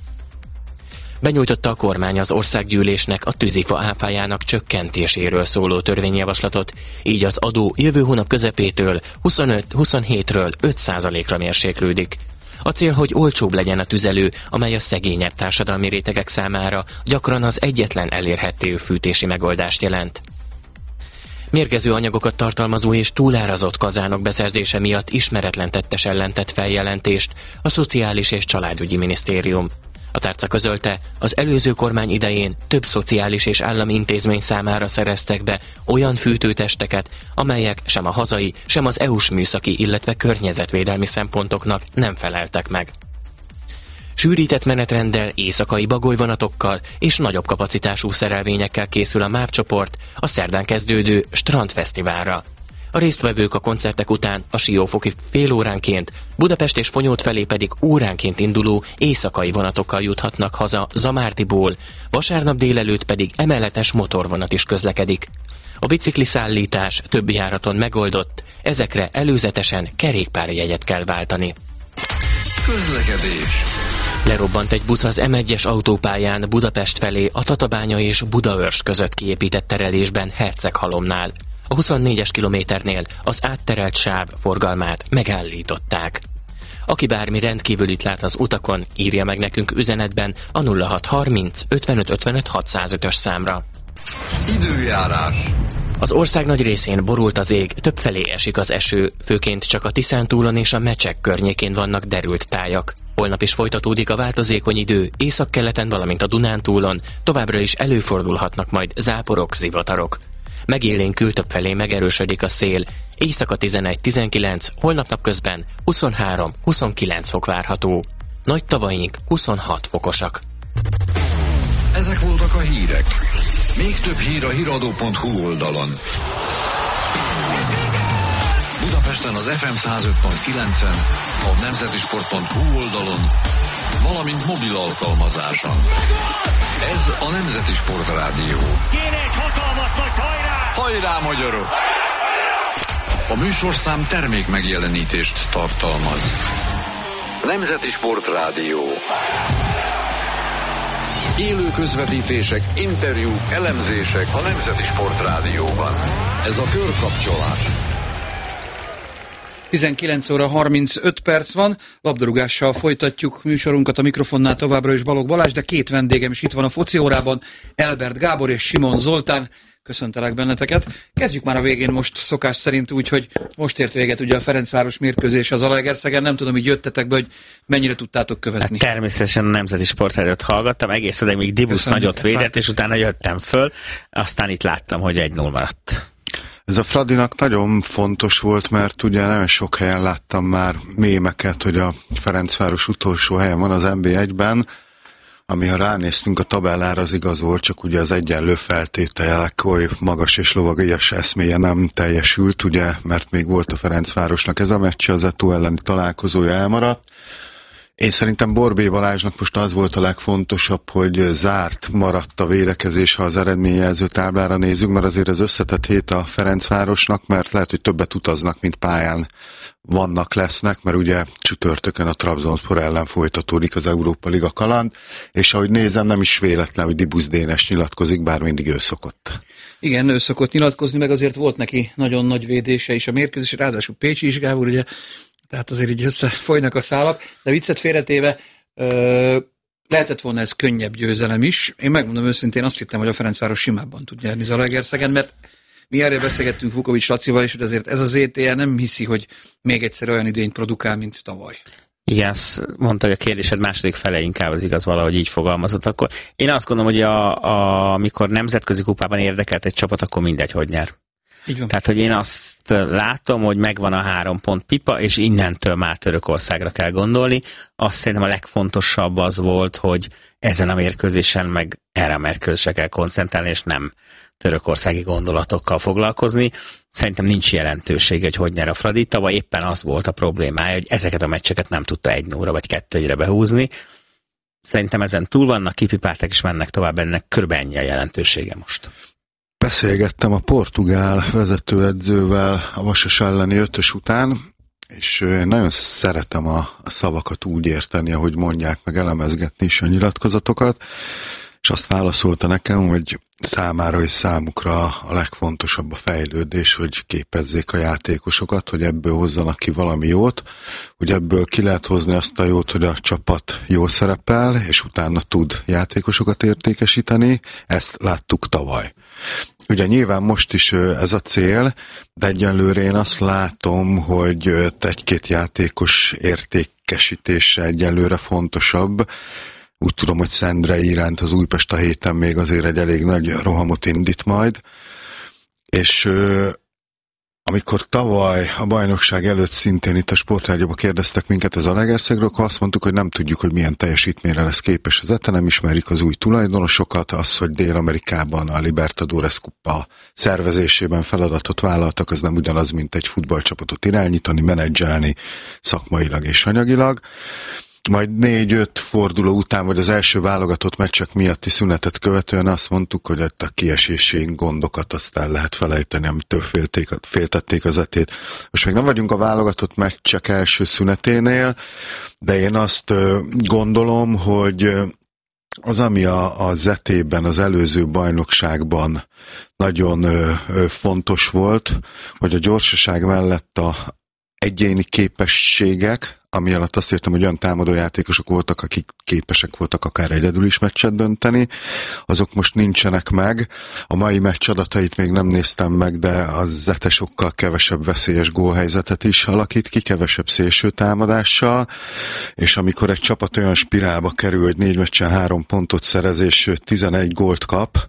Benyújtotta a kormány az országgyűlésnek a tűzifa áfájának csökkentéséről szóló törvényjavaslatot, így az adó jövő hónap közepétől huszonöt-huszonhétről öt százalékra mérséklődik. A cél, hogy olcsóbb legyen a tüzelő, amely a szegényebb társadalmi rétegek számára gyakran az egyetlen elérhető fűtési megoldást jelent. Mérgező anyagokat tartalmazó és túlárazott kazánok beszerzése miatt ismeretlen tettes ellen tett feljelentést a Szociális és Családügyi Minisztérium. A tárca közölte, az előző kormány idején több szociális és állami intézmény számára szereztek be olyan fűtőtesteket, amelyek sem a hazai, sem az é u-s műszaki, illetve környezetvédelmi szempontoknak nem feleltek meg. Sűrített menetrenddel, éjszakai bagolyvonatokkal és nagyobb kapacitású szerelvényekkel készül a MÁV csoport a szerdán kezdődő Strandfesztiválra. A résztvevők a koncertek után a Siófoki félóránként, Budapest és Fonyód felé pedig óránként induló éjszakai vonatokkal juthatnak haza Zamártiból, vasárnap délelőtt pedig emeletes motorvonat is közlekedik. A bicikliszállítás többi járaton megoldott, ezekre előzetesen kerékpárjegyet kell váltani. Közlekedés. Lerobbant egy busz az em egyes autópályán Budapest felé a Tatabánya és Budaörs között kiépített terelésben Herceghalomnál. A huszonnégyes kilométernél az átterelt sáv forgalmát megállították. Aki bármi rendkívülit lát az utakon, írja meg nekünk üzenetben a nulla hat harminc ötvenöt ötvenöt hatszázötös számra. Időjárás. Az ország nagy részén borult az ég, többfelé esik az eső, főként csak a Tiszántúlon és a Mecsek környékén vannak derült tájak. Holnap is folytatódik a változékony idő, északkeleten, valamint a Dunántúlon, továbbra is előfordulhatnak majd záporok, zivatarok. Megélénkül többfelé megerősödik a szél, éjszaka tizenegy-tizenkilenc, holnap napközben huszonhárom-huszonkilenc fok várható. Nagy tavaink huszonhat fokosak. Ezek voltak a hírek. Még több hír a híradó pont hu oldalon. Budapesten az ef em száz öt pont kilencen, a nemzetisport pont hu oldalon, valamint mobil alkalmazáson. Ez a Nemzeti Sport Rádió. Kéne egy hatalmas nagy hajrá! Hajrá, magyarok! A műsorszám termék megjelenítést tartalmaz. Nemzeti Sport Rádió. Élő közvetítések, interjúk, elemzések a Nemzeti Sport Rádióban. Ez a körkapcsolás. tizenkilenc óra harmincöt perc van, labdarúgással folytatjuk műsorunkat, a mikrofonnál továbbra is Balogh Balázs, de két vendégem is itt van a foci órában, Elbert Gábor és Simon Zoltán. Köszöntelek benneteket. Kezdjük már a végén most szokás szerint úgy, hogy most ért véget ugye a Ferencváros mérkőzés az Zalaegerszegen. Nem tudom, hogy jöttetek be, hogy mennyire tudtátok követni. Hát természetesen a Nemzeti Sportrádiót hallgattam, egész odáig még Dibusz nagyot védett, és utána jöttem föl, aztán itt láttam, hogy egy null maradt. Ez a Fradinak nagyon fontos volt, mert ugye nagyon sok helyen láttam már mémeket, hogy a Ferencváros utolsó helyen van az en bé egyben, ami ha ránéztünk a tabellára, az igaz volt, csak ugye az egyenlő feltételek oly magas és lovagias eszméje nem teljesült, ugye, mert még volt a Ferencvárosnak ez a meccse, az Eto elleni találkozója elmaradt. Én szerintem Borbély Balázsnak most az volt a legfontosabb, hogy zárt maradt a védekezés, ha az eredményjelző táblára nézzük, mert azért ez összetett hét a Ferencvárosnak, mert lehet, hogy többet utaznak, mint pályán vannak, lesznek, mert ugye csütörtökön a Trabzonspor ellen folytatódik az Európa Liga kaland, és ahogy nézem, nem is véletlen, hogy Dibusz Dénes nyilatkozik, bár mindig ő szokott. Igen, ő szokott nyilatkozni, meg azért volt neki nagyon nagy védése is a mérkőzés, ráadásul Pécsi is, Gábor, ugye, tehát azért így összefolynak a szálak, de viccet félretéve ö, lehetett volna ez könnyebb győzelem is. Én megmondom őszintén, azt hittem, hogy a Ferencváros simábban tud nyerni Zalaegerszegen, mert mi erről beszélgettünk Vukovics Lacival, és hogy azért ez az é té el nem hiszi, hogy még egyszer olyan idényt produkál, mint tavaly. Igen, azt mondta, hogy a kérdésed második fele inkább az igaz, valahogy így fogalmazott. Akkor én azt gondolom, hogy a, a, amikor nemzetközi kupában érdekelt egy csapat, akkor mindegy, hogy nyer. Tehát, hogy én azt látom, hogy megvan a három pont pipa, és innentől már Törökországra kell gondolni. Azt szerintem a legfontosabb az volt, hogy ezen a mérkőzésen meg erre a mérkőzésre kell koncentrálni, és nem törökországi gondolatokkal foglalkozni. Szerintem nincs jelentősége, hogy hogy nyer a Fradi. Tavaly éppen az volt a problémája, hogy ezeket a meccseket nem tudta egy nulla vagy kettő egyre behúzni. Szerintem ezen túl vannak, kipipálták és mennek tovább, ennek körülbelül ennyi a jelentősége most. Beszélgettem a portugál vezetőedzővel a Vasas elleni ötös után, és én nagyon szeretem a szavakat úgy érteni, ahogy mondják, meg elemezgetni is a nyilatkozatokat, és azt válaszolta nekem, hogy számára és számukra a legfontosabb a fejlődés, hogy képezzék a játékosokat, hogy ebből hozzanak ki valami jót, hogy ebből ki lehet hozni azt a jót, hogy a csapat jól szerepel, és utána tud játékosokat értékesíteni. Ezt láttuk tavaly. Ugye nyilván most is ez a cél, de egyenlőre én azt látom, hogy egy-két játékos értékesítése egyenlőre fontosabb. Úgy tudom, hogy Szendrei iránt az Újpest a héten még azért egy elég nagy rohamot indít majd, és ö, amikor tavaly a bajnokság előtt szintén itt a Sportrádióban kérdeztek minket az Zalaegerszegről, akkor azt mondtuk, hogy nem tudjuk, hogy milyen teljesítményre lesz képes az Ete, nem ismerik az új tulajdonosokat, az, hogy Dél-Amerikában a Libertadores kupa szervezésében feladatot vállaltak, az nem ugyanaz, mint egy futballcsapatot irányítani, menedzselni szakmailag és anyagilag. Majd négy-öt forduló után, vagy az első válogatott meccsek miatti szünetet követően azt mondtuk, hogy a kiesési gondokat azt el lehet felejteni, amitől félték, féltették az Etét. Most még nem vagyunk a válogatott meccsek első szüneténél, de én azt gondolom, hogy az, ami a, a Zetében, az előző bajnokságban nagyon fontos volt, hogy a gyorsaság mellett a egyéni képességek, ami alatt azt értem, hogy olyan támadójátékosok voltak, akik képesek voltak akár egyedül is meccset dönteni, azok most nincsenek meg. A mai meccs adatait még nem néztem meg, de az Zete sokkal kevesebb veszélyes gólhelyzetet is alakít ki, kevesebb szélső támadással, és amikor egy csapat olyan spirálba kerül, hogy négy meccsen három pontot szerez, és tizenegy gólt kap,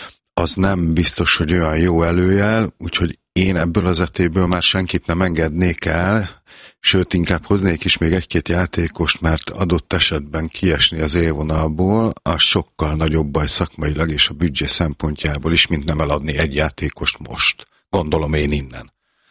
az nem biztos, hogy olyan jó előjel, úgyhogy én ebből az etéből már senkit nem engednék el, sőt, inkább hoznék is még egy-két játékost, mert adott esetben kiesni az élvonalból, az sokkal nagyobb baj szakmailag és a büdzsé szempontjából is, mint nem eladni egy játékost most. Gondolom én innen.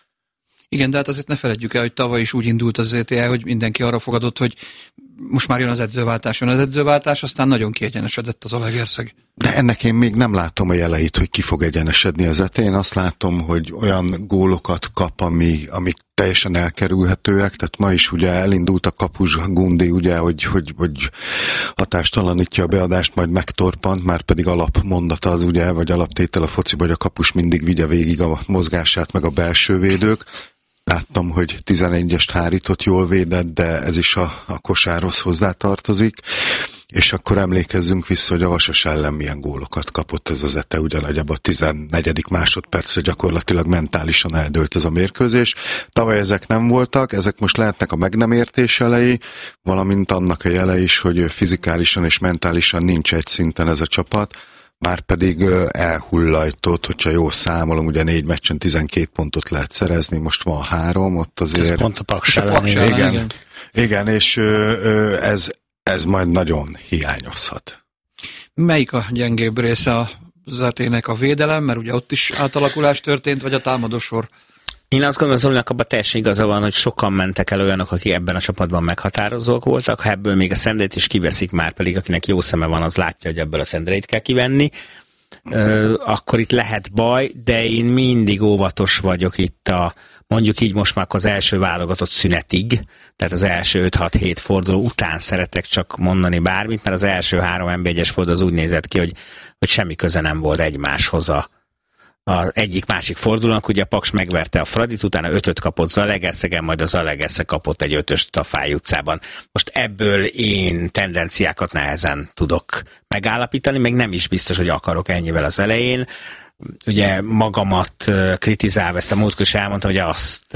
Igen, de hát azért ne feledjük el, hogy tavaly is úgy indult az zé té é, hogy mindenki arra fogadott, hogy most már jön az edzőváltás, jön az edzőváltás, aztán nagyon kiegyenesedett az Zalaegerszeg. De ennek én még nem látom a jeleit, hogy ki fog egyenesedni az zé té é. Én azt látom, hogy olyan gólokat kap, ami, amik teljesen elkerülhetőek, tehát ma is ugye elindult a kapus Gundi, ugye, hogy, hogy, hogy hatástalanítja a beadást, majd megtorpant, már pedig alapmondata az ugye, vagy alaptétel a fociba, hogy a kapus mindig vigye végig a mozgását, meg a belső védők. Láttam, hogy tizenegyest hárított, jól védett, de ez is a, a kosárhoz hozzátartozik, és akkor emlékezzünk vissza, hogy a Vasas ellen milyen gólokat kapott ez az zé té é, ugyanagyában a tizennegyedik másodpercre gyakorlatilag mentálisan eldőlt ez a mérkőzés. Tavaly ezek nem voltak, ezek most lehetnek a meg nem értés jelei, valamint annak a jele is, hogy fizikálisan és mentálisan nincs egy szinten ez a csapat, már pedig elhullajtott, hogyha jól számolom, ugye négy meccsen tizenkét pontot lehet szerezni, most van három, ott azért... Ez pont a Paks ellen. Igen, igen. igen, és ez, ez majd nagyon hiányozhat. Melyik a gyengébb része a zé té-nek, a védelem, mert ugye ott is átalakulás történt, vagy a támadósor? Én azt gondolom, Zolinak abban teljesen igaza van, hogy sokan mentek el olyanok, akik ebben a csapatban meghatározók voltak. Ha ebből még a Szendrét is kiveszik, már pedig akinek jó szeme van, az látja, hogy ebből a Szendrét kell kivenni. Ö, akkor itt lehet baj, de én mindig óvatos vagyok itt a, mondjuk így most már az első válogatott szünetig, tehát az első öt-hat-hét forduló után szeretek csak mondani bármit, mert az első három en bé egyes forduló az úgy nézett ki, hogy, hogy semmi köze nem volt egymáshoz a az egyik másik fordulónak, ugye a Paks megverte a Fradit, utána ötöt kapott Zalaegerszegen, majd a Zalaegerszeg kapott egy ötöst a Fáy utcában. Most ebből én tendenciákat nehezen tudok megállapítani, még nem is biztos, hogy akarok ennyivel az elején. Ugye magamat kritizálva, ezt a múltkor is elmondtam, hogy azt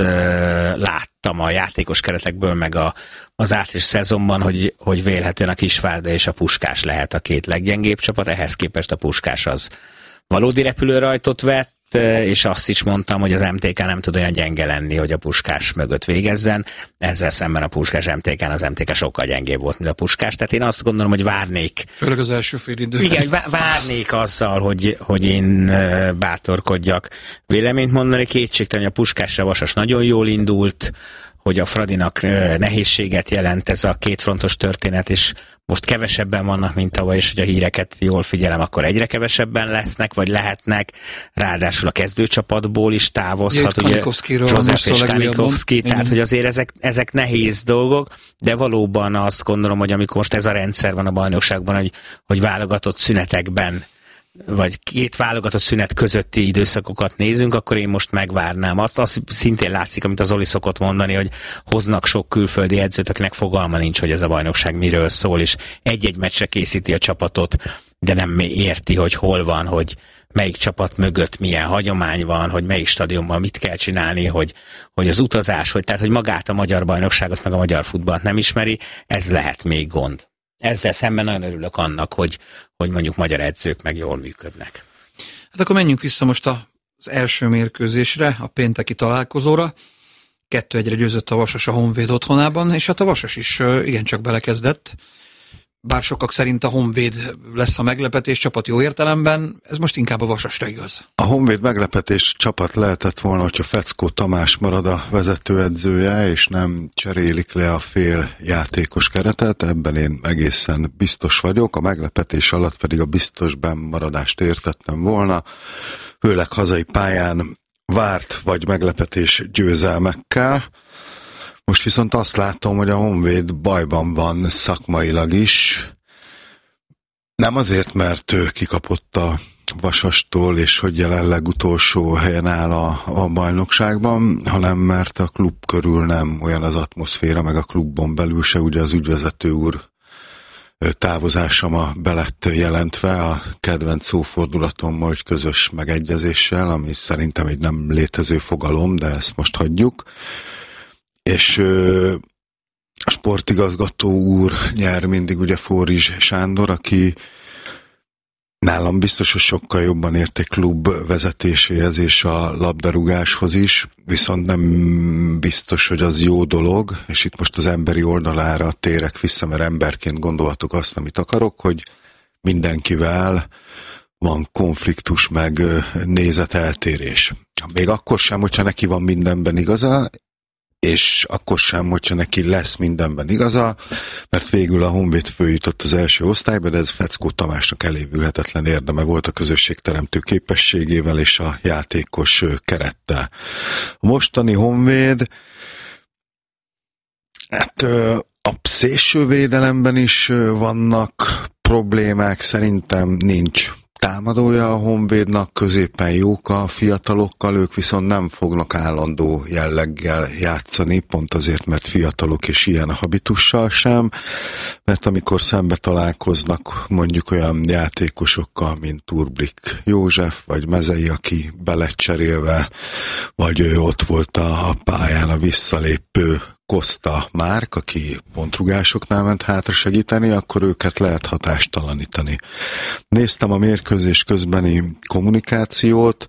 láttam a játékos keretekből, meg a, az április szezonban, hogy, hogy vélhetően a Kisvárda és a Puskás lehet a két leggyengébb csapat, ehhez képest a Puskás az valódi repülőrajtot vett, és azt is mondtam, hogy az em té ká nem tud olyan gyenge lenni, hogy a Puskás mögött végezzen. Ezzel szemben a Puskás em té kán az em té ká sokkal gyengébb volt, mint a Puskás. Tehát én azt gondolom, hogy várnék. Főleg az első fél idő. Igen, várnék azzal, hogy, hogy én bátorkodjak véleményt mondani. Kétségtelen, hogy a Puskásra Vasas nagyon jól indult, hogy a Fradinak nehézséget jelent ez a kétfrontos történet, és most kevesebben vannak, mint tavaly, és hogy a híreket jól figyelem, akkor egyre kevesebben lesznek, vagy lehetnek. Ráadásul a kezdőcsapatból is távozhat, ugye József és Kanikovszki, tehát hogy azért ezek, ezek nehéz dolgok, de valóban azt gondolom, hogy amikor most ez a rendszer van a bajnokságban, hogy, hogy válogatott szünetekben vagy két válogatott szünet közötti időszakokat nézünk, akkor én most megvárnám. Azt, azt szintén látszik, amit az Zoli szokott mondani, hogy hoznak sok külföldi edzőt, akinek fogalma nincs, hogy ez a bajnokság miről szól, és egy-egy meccsre készíti a csapatot, de nem érti, hogy hol van, hogy melyik csapat mögött milyen hagyomány van, hogy melyik stadionban mit kell csinálni, hogy, hogy az utazás, hogy, tehát, hogy magát a magyar bajnokságot, meg a magyar futballt nem ismeri, ez lehet még gond. Ezzel szemben nagyon örülök annak, hogy, hogy mondjuk magyar edzők meg jól működnek. Hát akkor menjünk vissza most az első mérkőzésre, a pénteki találkozóra. kettő egyre győzött a Vasas a Honvéd otthonában, és hát a Vasas is igencsak belekezdett. Bár sokak szerint a Honvéd lesz a meglepetés csapat jó értelemben, ez most inkább a Vasasra igaz. A Honvéd meglepetés csapat lehetett volna, hogyha Feckó Tamás marad a vezetőedzője, és nem cserélik le a fél játékos keretet, ebben én egészen biztos vagyok, a meglepetés alatt pedig a biztos bennmaradást értettem volna, főleg hazai pályán várt vagy meglepetés győzelmekkel. Most viszont azt látom, hogy a Honvéd bajban van szakmailag is. Nem azért, mert ő kikapott a Vasastól, és hogy jelenleg utolsó helyen áll a, a bajnokságban, hanem mert a klub körül nem olyan az atmoszféra, meg a klubon belül se, ugye az ügyvezető úr távozása ma belett jelentve a kedvenc szófordulatommal, hogy közös megegyezéssel, ami szerintem egy nem létező fogalom, de ezt most hagyjuk. És a sportigazgató úr nyer mindig ugye Fórizs Sándor, aki nálam biztos, hogy sokkal jobban ért egy klub vezetéséhez és a labdarúgáshoz is, viszont nem biztos, hogy az jó dolog, és itt most az emberi oldalára térek vissza, mert emberként gondolhatok azt, amit akarok, hogy mindenkivel van konfliktus, meg nézeteltérés. Még akkor sem, hogyha neki van mindenben igaza, és akkor sem, hogyha neki lesz mindenben igaza, mert végül a Honvéd följutott az első osztályba, de ez Feckó Tamásnak elévülhetetlen érdeme volt a közösségteremtő képességével és a játékos kerettel. A mostani Honvéd, hát a szélsővédelemben is vannak problémák, szerintem nincs támadója a Honvédnak, középen jók a fiatalokkal, ők viszont nem fognak állandó jelleggel játszani, pont azért, mert fiatalok és ilyen habitussal sem, mert amikor szembe találkoznak mondjuk olyan játékosokkal, mint Turblik József, vagy Mezei, aki belecserélve, vagy ő ott volt a, a pályán a visszalépő Costa Márk, aki pontrugásoknál ment hátra segíteni, akkor őket lehet hatástalanítani. Néztem a mérkőzés közbeni kommunikációt,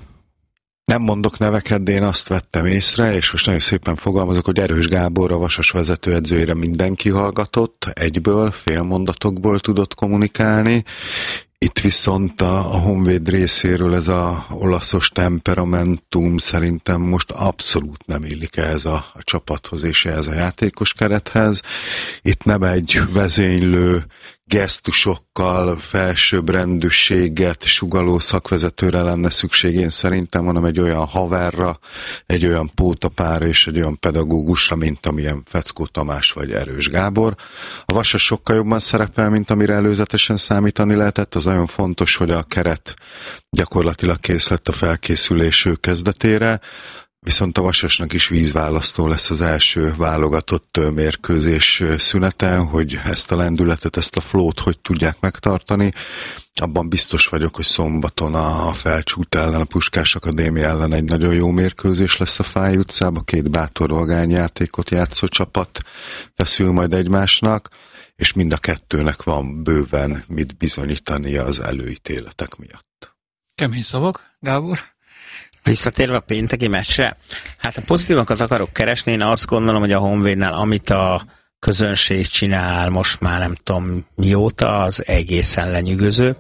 nem mondok neveket, de én azt vettem észre, és most nagyon szépen fogalmazok, hogy Erős Gábor, a Vasas vezetőedzőjére mindenki hallgatott, egyből, félmondatokból tudott kommunikálni. Itt viszont a, a Honvéd részéről ez a olaszos temperamentum szerintem most abszolút nem illik ehhez a, a csapathoz és ehhez a játékos kerethez. Itt nem egy vezénylő, gesztusokkal felsőbbrendűséget sugalló szakvezetőre lenne szükség, én szerintem, hanem egy olyan haverra, egy olyan pótapára és egy olyan pedagógusra, mint amilyen Feckó Tamás vagy Erős Gábor. A Vasas sokkal jobban szerepel, mint amire előzetesen számítani lehetett. Az nagyon fontos, hogy a keret gyakorlatilag kész lett a felkészülés kezdetére, viszont a Vasasnak is vízválasztó lesz az első válogatott mérkőzés szüneten, hogy ezt a lendületet, ezt a flót hogy tudják megtartani. Abban biztos vagyok, hogy szombaton a Felcsút ellen, a Puskás Akadémia ellen egy nagyon jó mérkőzés lesz a Fáy utcában, két bátor vagányjátékot játszó csapat feszül majd egymásnak, és mind a kettőnek van bőven mit bizonyítania az előítéletek miatt. Kemény szavak, Gábor? Visszatérve a pénteki meccsre, hát a pozitívakat akarok keresni, én azt gondolom, hogy a Honvédnál, amit a közönség csinál most már nem tudom mióta, az egészen lenyűgöző.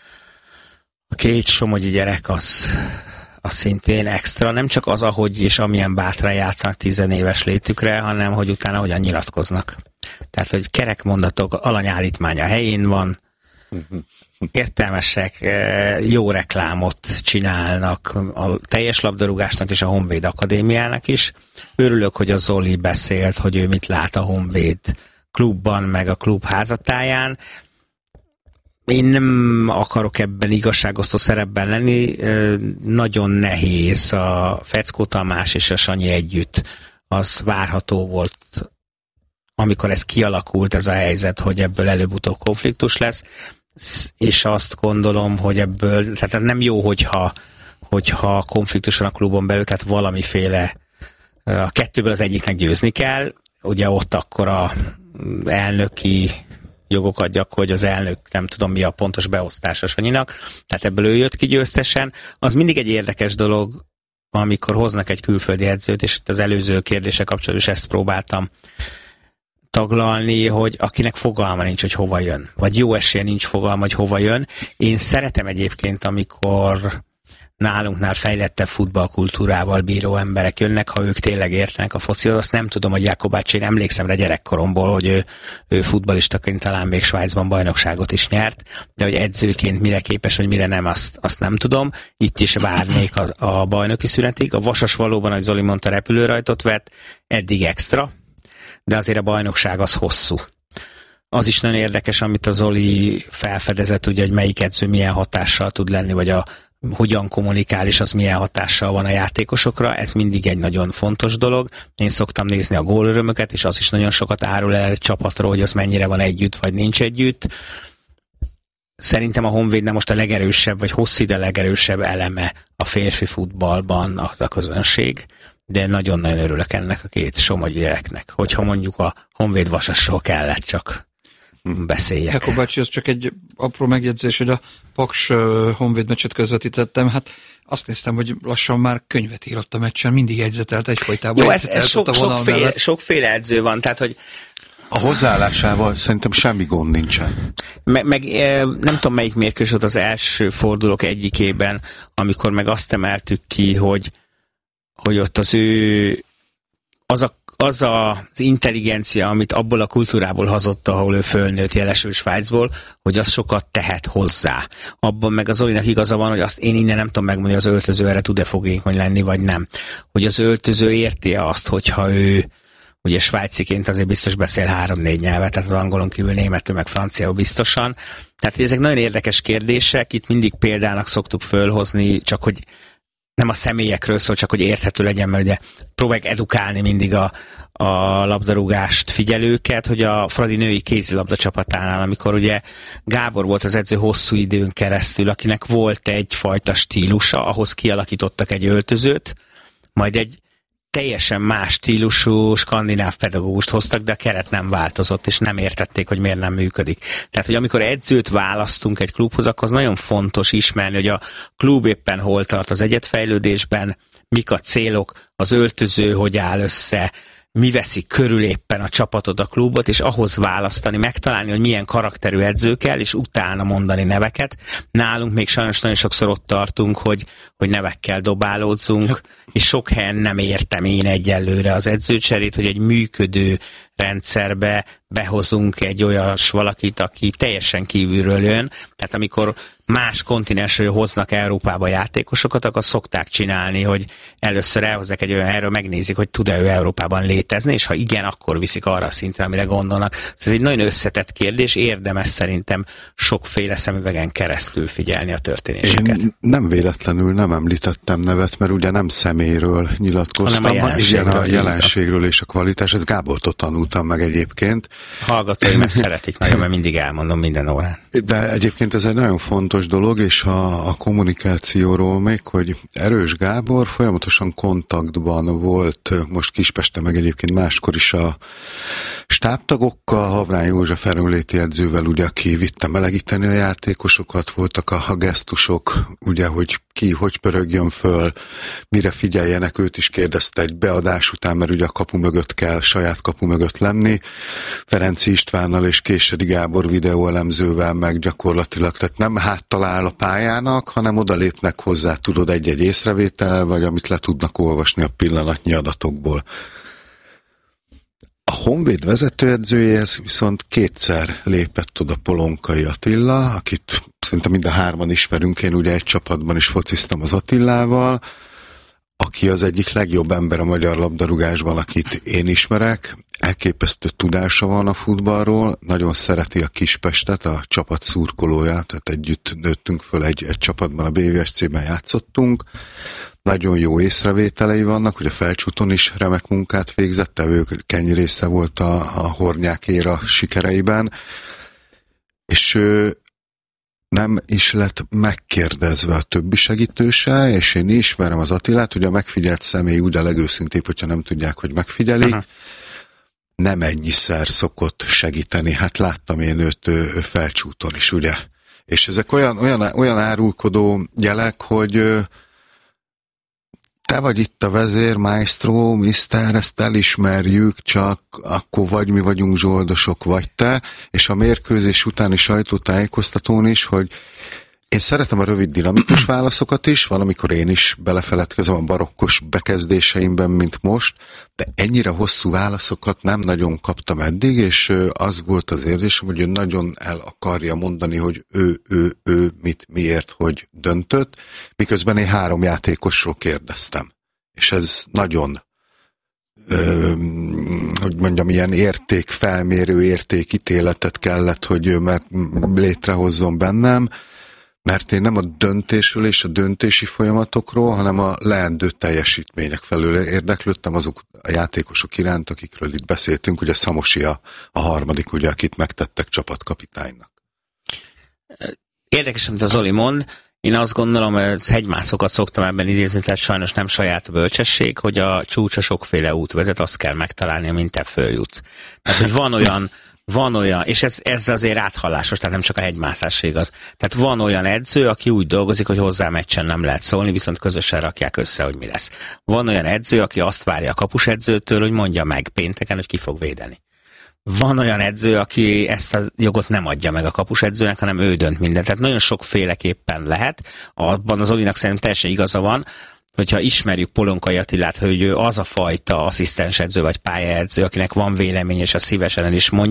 A két somogyi gyerek az, az szintén extra, nem csak az, ahogy és amilyen bátran játszanak tizenéves létükre, hanem hogy utána hogyan nyilatkoznak. Tehát, hogy kerek mondatok, alanyállítmánya helyén van, értelmesek, jó reklámot csinálnak a teljes labdarúgásnak és a Honvéd Akadémiának is. Örülök, hogy a Zoli beszélt, hogy ő mit lát a Honvéd klubban, meg a klub házatáján. Én nem akarok ebben igazságosztó szerepben lenni. Nagyon nehéz a Feckó Tamás és a Sanyi együtt. Az várható volt, amikor ez kialakult, ez a helyzet, hogy ebből előbb-utóbb konfliktus lesz, és azt gondolom, hogy ebből, tehát nem jó, hogyha, hogyha konfliktus van a klubon belül, tehát valamiféle, a kettőből az egyiknek győzni kell, ugye ott akkor a elnöki jogokat gyakorol, hogy az elnök nem tudom mi a pontos beosztása Sanyinak, tehát ebből ő jött ki győztesen. Az mindig egy érdekes dolog, amikor hoznak egy külföldi edzőt, és itt az előző kérdése kapcsolatban is ezt próbáltam taglalni, hogy akinek fogalma nincs, hogy hova jön. Vagy jó esélye nincs fogalma, hogy hova jön. Én szeretem egyébként, amikor nálunknál fejlettebb futballkultúrával bíró emberek jönnek, ha ők tényleg értenek a focihoz. Azt nem tudom, hogy Jakobács, én emlékszem rá gyerekkoromból, hogy ő, ő futballistaként talán még Svájcban bajnokságot is nyert, de hogy edzőként mire képes, vagy mire nem, azt, azt nem tudom. Itt is várnék a, a bajnoki szünetig. A Vasas valóban, ahogy Zoli mondta, repülőrajtot vett, eddig extra, de azért a bajnokság az hosszú. Az is nagyon érdekes, amit a Zoli felfedezett, ugye, hogy melyik edző milyen hatással tud lenni, vagy a hogyan kommunikál, és az milyen hatással van a játékosokra. Ez mindig egy nagyon fontos dolog. Én szoktam nézni a gólörömöket, és az is nagyon sokat árul el egy csapatról, hogy az mennyire van együtt, vagy nincs együtt. Szerintem a Honvédnek most a legerősebb, vagy hosszú ide legerősebb eleme a férfi futballban az a közönség, de nagyon-nagyon örülök ennek a két Somogyi gyereknek, hogyha mondjuk a Honvéd Vasasról kellett csak beszéljek. Jakub bácsi, ez csak egy apró megjegyzés, hogy a Paks uh, Honvéd meccset közvetítettem, hát azt néztem, hogy lassan már könyvet írott a meccsen, mindig jegyzetelt egyfolytában. Jó, ez, ez sok, sokféle, sokféle edző van, tehát hogy a hozzáállásával szerintem semmi gond nincsen. Meg, meg nem tudom, melyik mérkőzés volt az első fordulók egyikében, amikor meg azt emeltük ki, hogy, hogy ott az ő az a az a, az intelligencia, amit abból a kultúrából hazott, ahol ő fölnőtt jelesül Svájcból, hogy az sokat tehet hozzá. Abban meg az Zolinak igaza van, hogy azt én innen nem tudom megmondani, hogy az öltöző erre tud-e fogékony lenni, vagy nem. Hogy az öltöző érti azt, hogyha ő ugye svájciként azért biztos beszél három-négy nyelvet, tehát az angolon kívül németül, meg franciául biztosan. Tehát ezek nagyon érdekes kérdések, itt mindig példának szoktuk fölhozni, csak hogy nem a személyekről szól, csak hogy érthető legyen, mert ugye próbáljuk edukálni mindig a, a labdarúgást figyelőket, hogy a Fradi női kézilabda csapatánál, amikor ugye Gábor volt az edző hosszú időn keresztül, akinek volt egyfajta stílusa, ahhoz kialakítottak egy öltözőt, majd egy teljesen más stílusú skandináv pedagógust hoztak, de a keret nem változott, és nem értették, hogy miért nem működik. Tehát, hogy amikor edzőt választunk egy klubhoz, akkor az nagyon fontos ismerni, hogy a klub éppen hol tart az egyetfejlődésben, mik a célok, az öltöző hogy áll össze, mi veszi körül éppen a csapatot, a klubot, és ahhoz választani, megtalálni, hogy milyen karakterű edző kell, és utána mondani neveket. Nálunk még sajnos nagyon sokszor ott tartunk, hogy, hogy nevekkel dobálódzunk, és sok helyen nem értem én egyelőre az edzőcserét, hogy egy működő rendszerbe behozunk egy olyas valakit, aki teljesen kívülről jön. Tehát amikor más kontinensről hoznak Európába játékosokat, akkor szokták csinálni, hogy először elhozzák egy olyan helyről, megnézik, hogy tud-e ő Európában létezni, és ha igen, akkor viszik arra a szintre, amire gondolnak. Ez egy nagyon összetett kérdés, érdemes szerintem sokféle szemüvegen keresztül figyelni a történéseket. Én nem véletlenül nem említettem nevet, mert ugye nem személyről nyilatkoztam, hanem a jelenségről, igen, a jelenségről és a kvalitás. Ez Gábortól tanultam meg egyébként. Hallgatóim ezt szeretik nagyon, mert mindig elmondom minden órán. De egyébként ez egy nagyon fontos dolog, és a, a kommunikációról még, hogy Erős Gábor folyamatosan kontaktban volt, most Kispesten, meg egyébként máskor is a stábtagokkal, Havrán József erőnléti edzővel, ugye, aki vitte melegíteni a játékosokat, voltak a, a gesztusok, ugye, hogy ki, hogy pörögjön föl, mire figyeljenek, őt is kérdezte egy beadás után, mert ugye a kapu mögött kell, saját kapu mögött lenni. Ferenci Istvánnal és Késedi Gábor videóelemzővel meg gyakorlatilag, tehát nem háttal áll a pályának, hanem oda lépnek hozzá, tudod, egy-egy észrevétel, vagy amit le tudnak olvasni a pillanatnyi adatokból. A Honvéd vezetőedzőjéhez viszont kétszer lépett oda Polonkai Attila, akit szerintem mind a hárman ismerünk, én ugye egy csapatban is fociztam az Attilával, aki az egyik legjobb ember a magyar labdarúgásban, akit én ismerek. Elképesztő tudása van a futballról, nagyon szereti a Kispestet, a csapat szurkolóját, tehát együtt nőttünk föl egy, egy csapatban, a bé vé es cében játszottunk. Nagyon jó észrevételei vannak, hogy a Felcsúton is remek munkát végzett, ő kennyi része volt a, a Hornyák éra sikereiben, és ő nem is lett megkérdezve a többi segítőse, és én ismerem az Attilát, hogy a megfigyelt személy úgy a legőszintébb, hogyha nem tudják, hogy megfigyelik, aha, nem ennyiszer szokott segíteni. Hát láttam én őt ő, ő Felcsúton is, ugye? És ezek olyan, olyan, olyan árulkodó jelek, hogy te vagy itt a vezér, maestro, miszter, ezt elismerjük, csak akkor vagy mi vagyunk zsoldosok, vagy te, és a mérkőzés utáni sajtótájékoztatón is, hogy én szeretem a rövid dinamikus válaszokat is, van, amikor én is belefeledkezem a barokkos bekezdéseimben, mint most, de ennyire hosszú válaszokat nem nagyon kaptam eddig, és az volt az érzésem, hogy ő nagyon el akarja mondani, hogy ő, ő, ő mit, miért, hogy döntött, miközben én három játékosról kérdeztem. És ez nagyon ö, hogy mondjam, ilyen értékfelmérő, értékítéletet kellett, hogy ő mert létrehozzon bennem, mert én nem a döntésről és a döntési folyamatokról, hanem a leendő teljesítmények felől érdeklődtem azok a játékosok iránt, akikről itt beszéltünk, ugye Szamosi a, a harmadik, ugye, akit megtettek csapatkapitánynak. Érdekes, amit az Zoli mond. Én azt gondolom, hogy ez hegymászokat szoktam ebben idézni, tehát sajnos nem saját bölcsesség, hogy a csúcsra sokféle út vezet, azt kell megtalálni, amint te följutsz. Tehát, hogy van olyan, van olyan, és ez, ez azért áthallásos, tehát nem csak a hegymászás igaz. Tehát van olyan edző, aki úgy dolgozik, hogy hozzá meccsen nem lehet szólni, viszont közösen rakják össze, hogy mi lesz. Van olyan edző, aki azt várja a kapusedzőtől, hogy mondja meg pénteken, hogy ki fog védeni. Van olyan edző, aki ezt a jogot nem adja meg a kapusedzőnek, hanem ő dönt mindent. Tehát nagyon sokféleképpen lehet. Abban az Olinak szerintem teljesen igaza van, hogyha ismerjük Polonkai Attilát, hogy ő az a fajta asszisztensedző vagy pályaedző, akinek van vélemény, és a szívesen el is mondja,